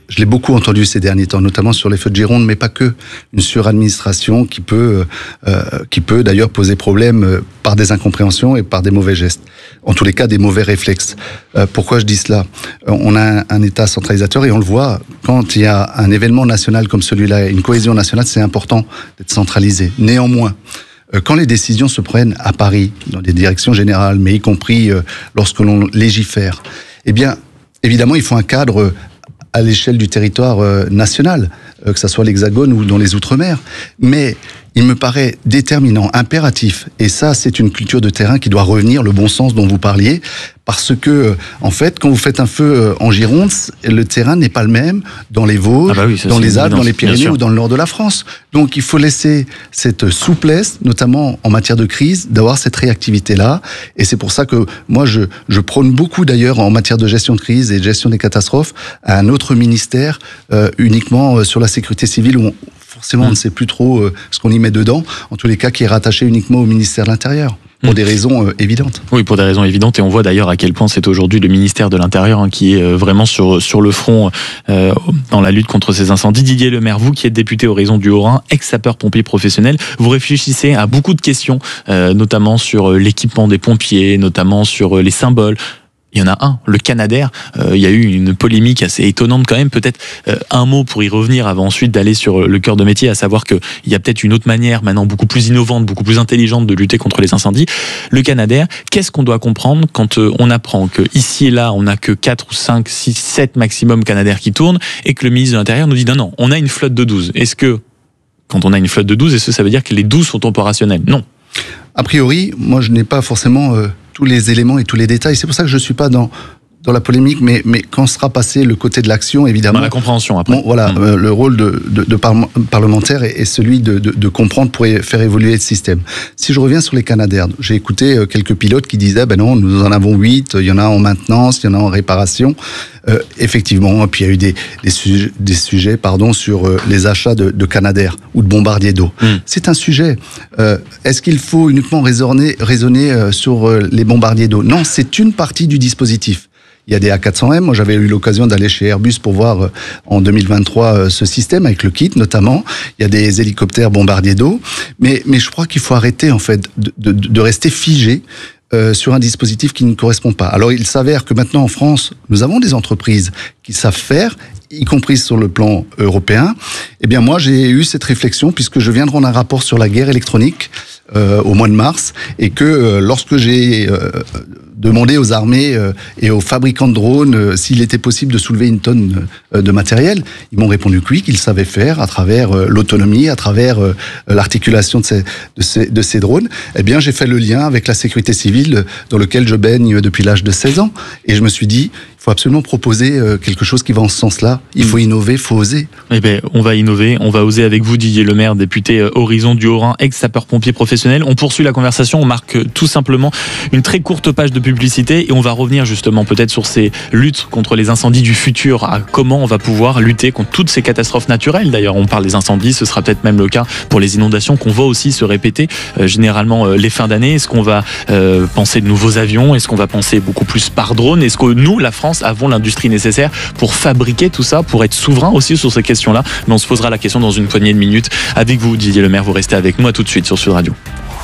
je l'ai beaucoup entendu ces derniers temps, notamment sur les feux de Gironde, mais pas que. Une suradministration qui peut, euh, qui peut d'ailleurs poser problème par des incompréhensions et par des mauvais gestes. En tous les cas, des mauvais réflexes. Euh, pourquoi je dis cela ? On a un, un État centralisateur et on le voit, quand il y a un événement national comme celui-là, une cohésion nationale, c'est important d'être centralisé. Néanmoins, quand les décisions se prennent à Paris, dans des directions générales, mais y compris lorsque l'on légifère, eh bien, évidemment, il faut un cadre à l'échelle du territoire national, que ce soit l'Hexagone ou dans les Outre-mer. Mais il me paraît déterminant, impératif, et ça, c'est une culture de terrain qui doit revenir, le bon sens dont vous parliez, parce que, en fait, quand vous faites un feu en Gironde, le terrain n'est pas le même dans les Vosges, ah bah oui, ça, dans les Alpes, dans les Pyrénées ou dans le nord de la France. Donc, il faut laisser cette souplesse, notamment en matière de crise, d'avoir cette réactivité-là. Et c'est pour ça que moi, je, je prône beaucoup, d'ailleurs, en matière de gestion de crise et de gestion des catastrophes, à un autre ministère, euh, uniquement sur la sécurité civile, où on, forcément, mmh. on ne sait plus trop euh, ce qu'on y met dedans, en tous les cas, qui est rattaché uniquement au ministère de l'Intérieur. Pour des raisons euh, évidentes. Oui, pour des raisons évidentes. Et on voit d'ailleurs à quel point c'est aujourd'hui le ministère de l'Intérieur hein, qui est euh, vraiment sur, sur le front euh, dans la lutte contre ces incendies. Didier Lemaire, vous qui êtes député Horizon du Haut-Rhin, ex-sapeur-pompier professionnel, vous réfléchissez à beaucoup de questions, euh, notamment sur l'équipement des pompiers, notamment sur les symboles. Il y en a un, le Canadair. Euh, il y a eu une polémique assez étonnante quand même. Peut-être euh, un mot pour y revenir avant ensuite d'aller sur le cœur de métier, à savoir qu'il y a peut-être une autre manière maintenant beaucoup plus innovante, beaucoup plus intelligente de lutter contre les incendies. Le Canadair, qu'est-ce qu'on doit comprendre quand euh, on apprend que ici et là, on n'a que quatre ou cinq, six, sept maximum Canadair qui tournent et que le ministre de l'Intérieur nous dit non, non, on a une flotte de douze. Est-ce que, quand on a une flotte de douze, est-ce que ça veut dire que les douze sont opérationnels ? Non. A priori, moi je n'ai pas forcément euh, tous les éléments et tous les détails. C'est pour ça que je ne suis pas dans, dans la polémique, mais, mais quand sera passé le côté de l'action, évidemment... Dans la compréhension, après. Bon, voilà, mmh. euh, le rôle de, de, de par, parlementaire est, est celui de, de, de comprendre pour faire évoluer le système. Si je reviens sur les Canadair, j'ai écouté euh, quelques pilotes qui disaient, ben non, nous en avons huit, il y en a en maintenance, il y en a en réparation... Euh, effectivement, puis il y a eu des, des, sujets, des sujets pardon, sur euh, les achats de, de Canadair ou de bombardiers d'eau. Mmh. C'est un sujet. Euh, est-ce qu'il faut uniquement raisonner, raisonner euh, sur euh, les bombardiers d'eau ? Non, c'est une partie du dispositif. Il y a des A quatre cents M. Moi, j'avais eu l'occasion d'aller chez Airbus pour voir euh, en deux mille vingt-trois euh, ce système avec le kit notamment. Il y a des hélicoptères bombardiers d'eau. Mais, mais je crois qu'il faut arrêter en fait de, de, de rester figé Euh, sur un dispositif qui ne correspond pas. Alors il s'avère que maintenant en France, nous avons des entreprises qui savent faire, y compris sur le plan européen. Eh bien moi j'ai eu cette réflexion puisque je viens de rendre un rapport sur la guerre électronique euh, au mois de mars et que euh, lorsque j'ai euh, demandé aux armées euh, et aux fabricants de drones euh, s'il était possible de soulever une tonne euh, de matériel, ils m'ont répondu que oui, qu'ils savaient faire à travers euh, l'autonomie, à travers euh, l'articulation de ces, de, ces, de ces drones. Eh bien j'ai fait le lien avec la sécurité civile dans lequel je baigne depuis l'âge de seize ans et je me suis dit il faut absolument proposer quelque chose qui va en ce sens-là. Il faut innover, il faut oser. Eh bien, on va innover, on va oser avec vous, Didier Lemaire, député Horizon du Haut-Rhin, ex-sapeur-pompier professionnel. On poursuit la conversation, on marque tout simplement une très courte page de publicité et on va revenir justement peut-être sur ces luttes contre les incendies du futur, à comment on va pouvoir lutter contre toutes ces catastrophes naturelles. D'ailleurs, on parle des incendies, ce sera peut-être même le cas pour les inondations qu'on voit aussi se répéter euh, généralement euh, les fins d'année. Est-ce qu'on va euh, penser de nouveaux avions ? Est-ce qu'on va penser beaucoup plus par drone ? Est-ce que nous, la France, avons l'industrie nécessaire pour fabriquer tout ça, pour être souverain aussi sur ces questions-là? Mais on se posera la question dans une poignée de minutes. Avec vous, Didier Lemaire, vous restez avec moi tout de suite sur Sud Radio.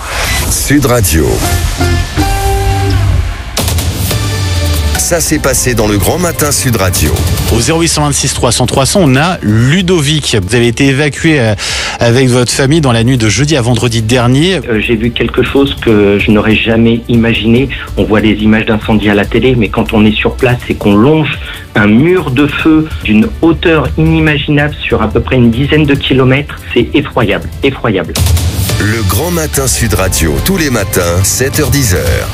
Sud Radio. Ça s'est passé dans le Grand Matin Sud Radio. Au zéro huit cent vingt-six trois cents trois cents, on a Ludovic. Vous avez été évacué avec votre famille dans la nuit de jeudi à vendredi dernier. Euh, j'ai vu quelque chose que je n'aurais jamais imaginé. On voit des images d'incendie à la télé, mais quand on est sur place et qu'on longe un mur de feu d'une hauteur inimaginable sur à peu près une dizaine de kilomètres, c'est effroyable, effroyable. Le Grand Matin Sud Radio, tous les matins, sept heures dix heures.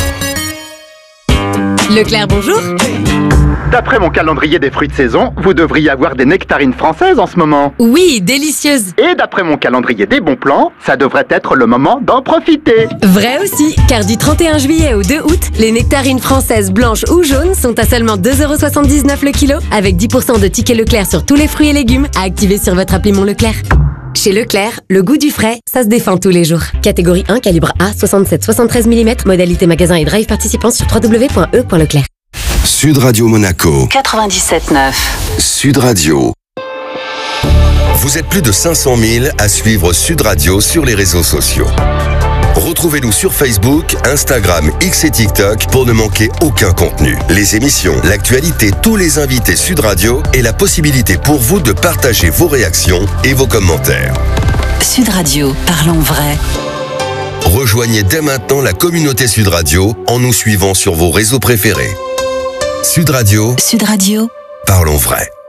Leclerc, bonjour. D'après mon calendrier des fruits de saison, vous devriez avoir des nectarines françaises en ce moment. Oui, délicieuses. Et d'après mon calendrier des bons plans, ça devrait être le moment d'en profiter. Vrai aussi, car du trente et un juillet au deux août, les nectarines françaises blanches ou jaunes sont à seulement deux euros soixante-dix-neuf le kilo, avec dix pour cent de tickets Leclerc sur tous les fruits et légumes à activer sur votre appli Mon Leclerc. Chez Leclerc, le goût du frais, ça se défend tous les jours. Catégorie un, calibre A, soixante-sept soixante-treize millimètres, modalité magasin et drive participant sur w w w point e point leclerc. Sud Radio Monaco. quatre-vingt-dix-sept neuf. Sud Radio. Vous êtes plus de cinq cent mille à suivre Sud Radio sur les réseaux sociaux. Retrouvez-nous sur Facebook, Instagram, X et TikTok pour ne manquer aucun contenu. Les émissions, l'actualité, tous les invités Sud Radio et la possibilité pour vous de partager vos réactions et vos commentaires. Sud Radio, parlons vrai. Rejoignez dès maintenant la communauté Sud Radio en nous suivant sur vos réseaux préférés. Sud Radio. Sud Radio. Parlons vrai.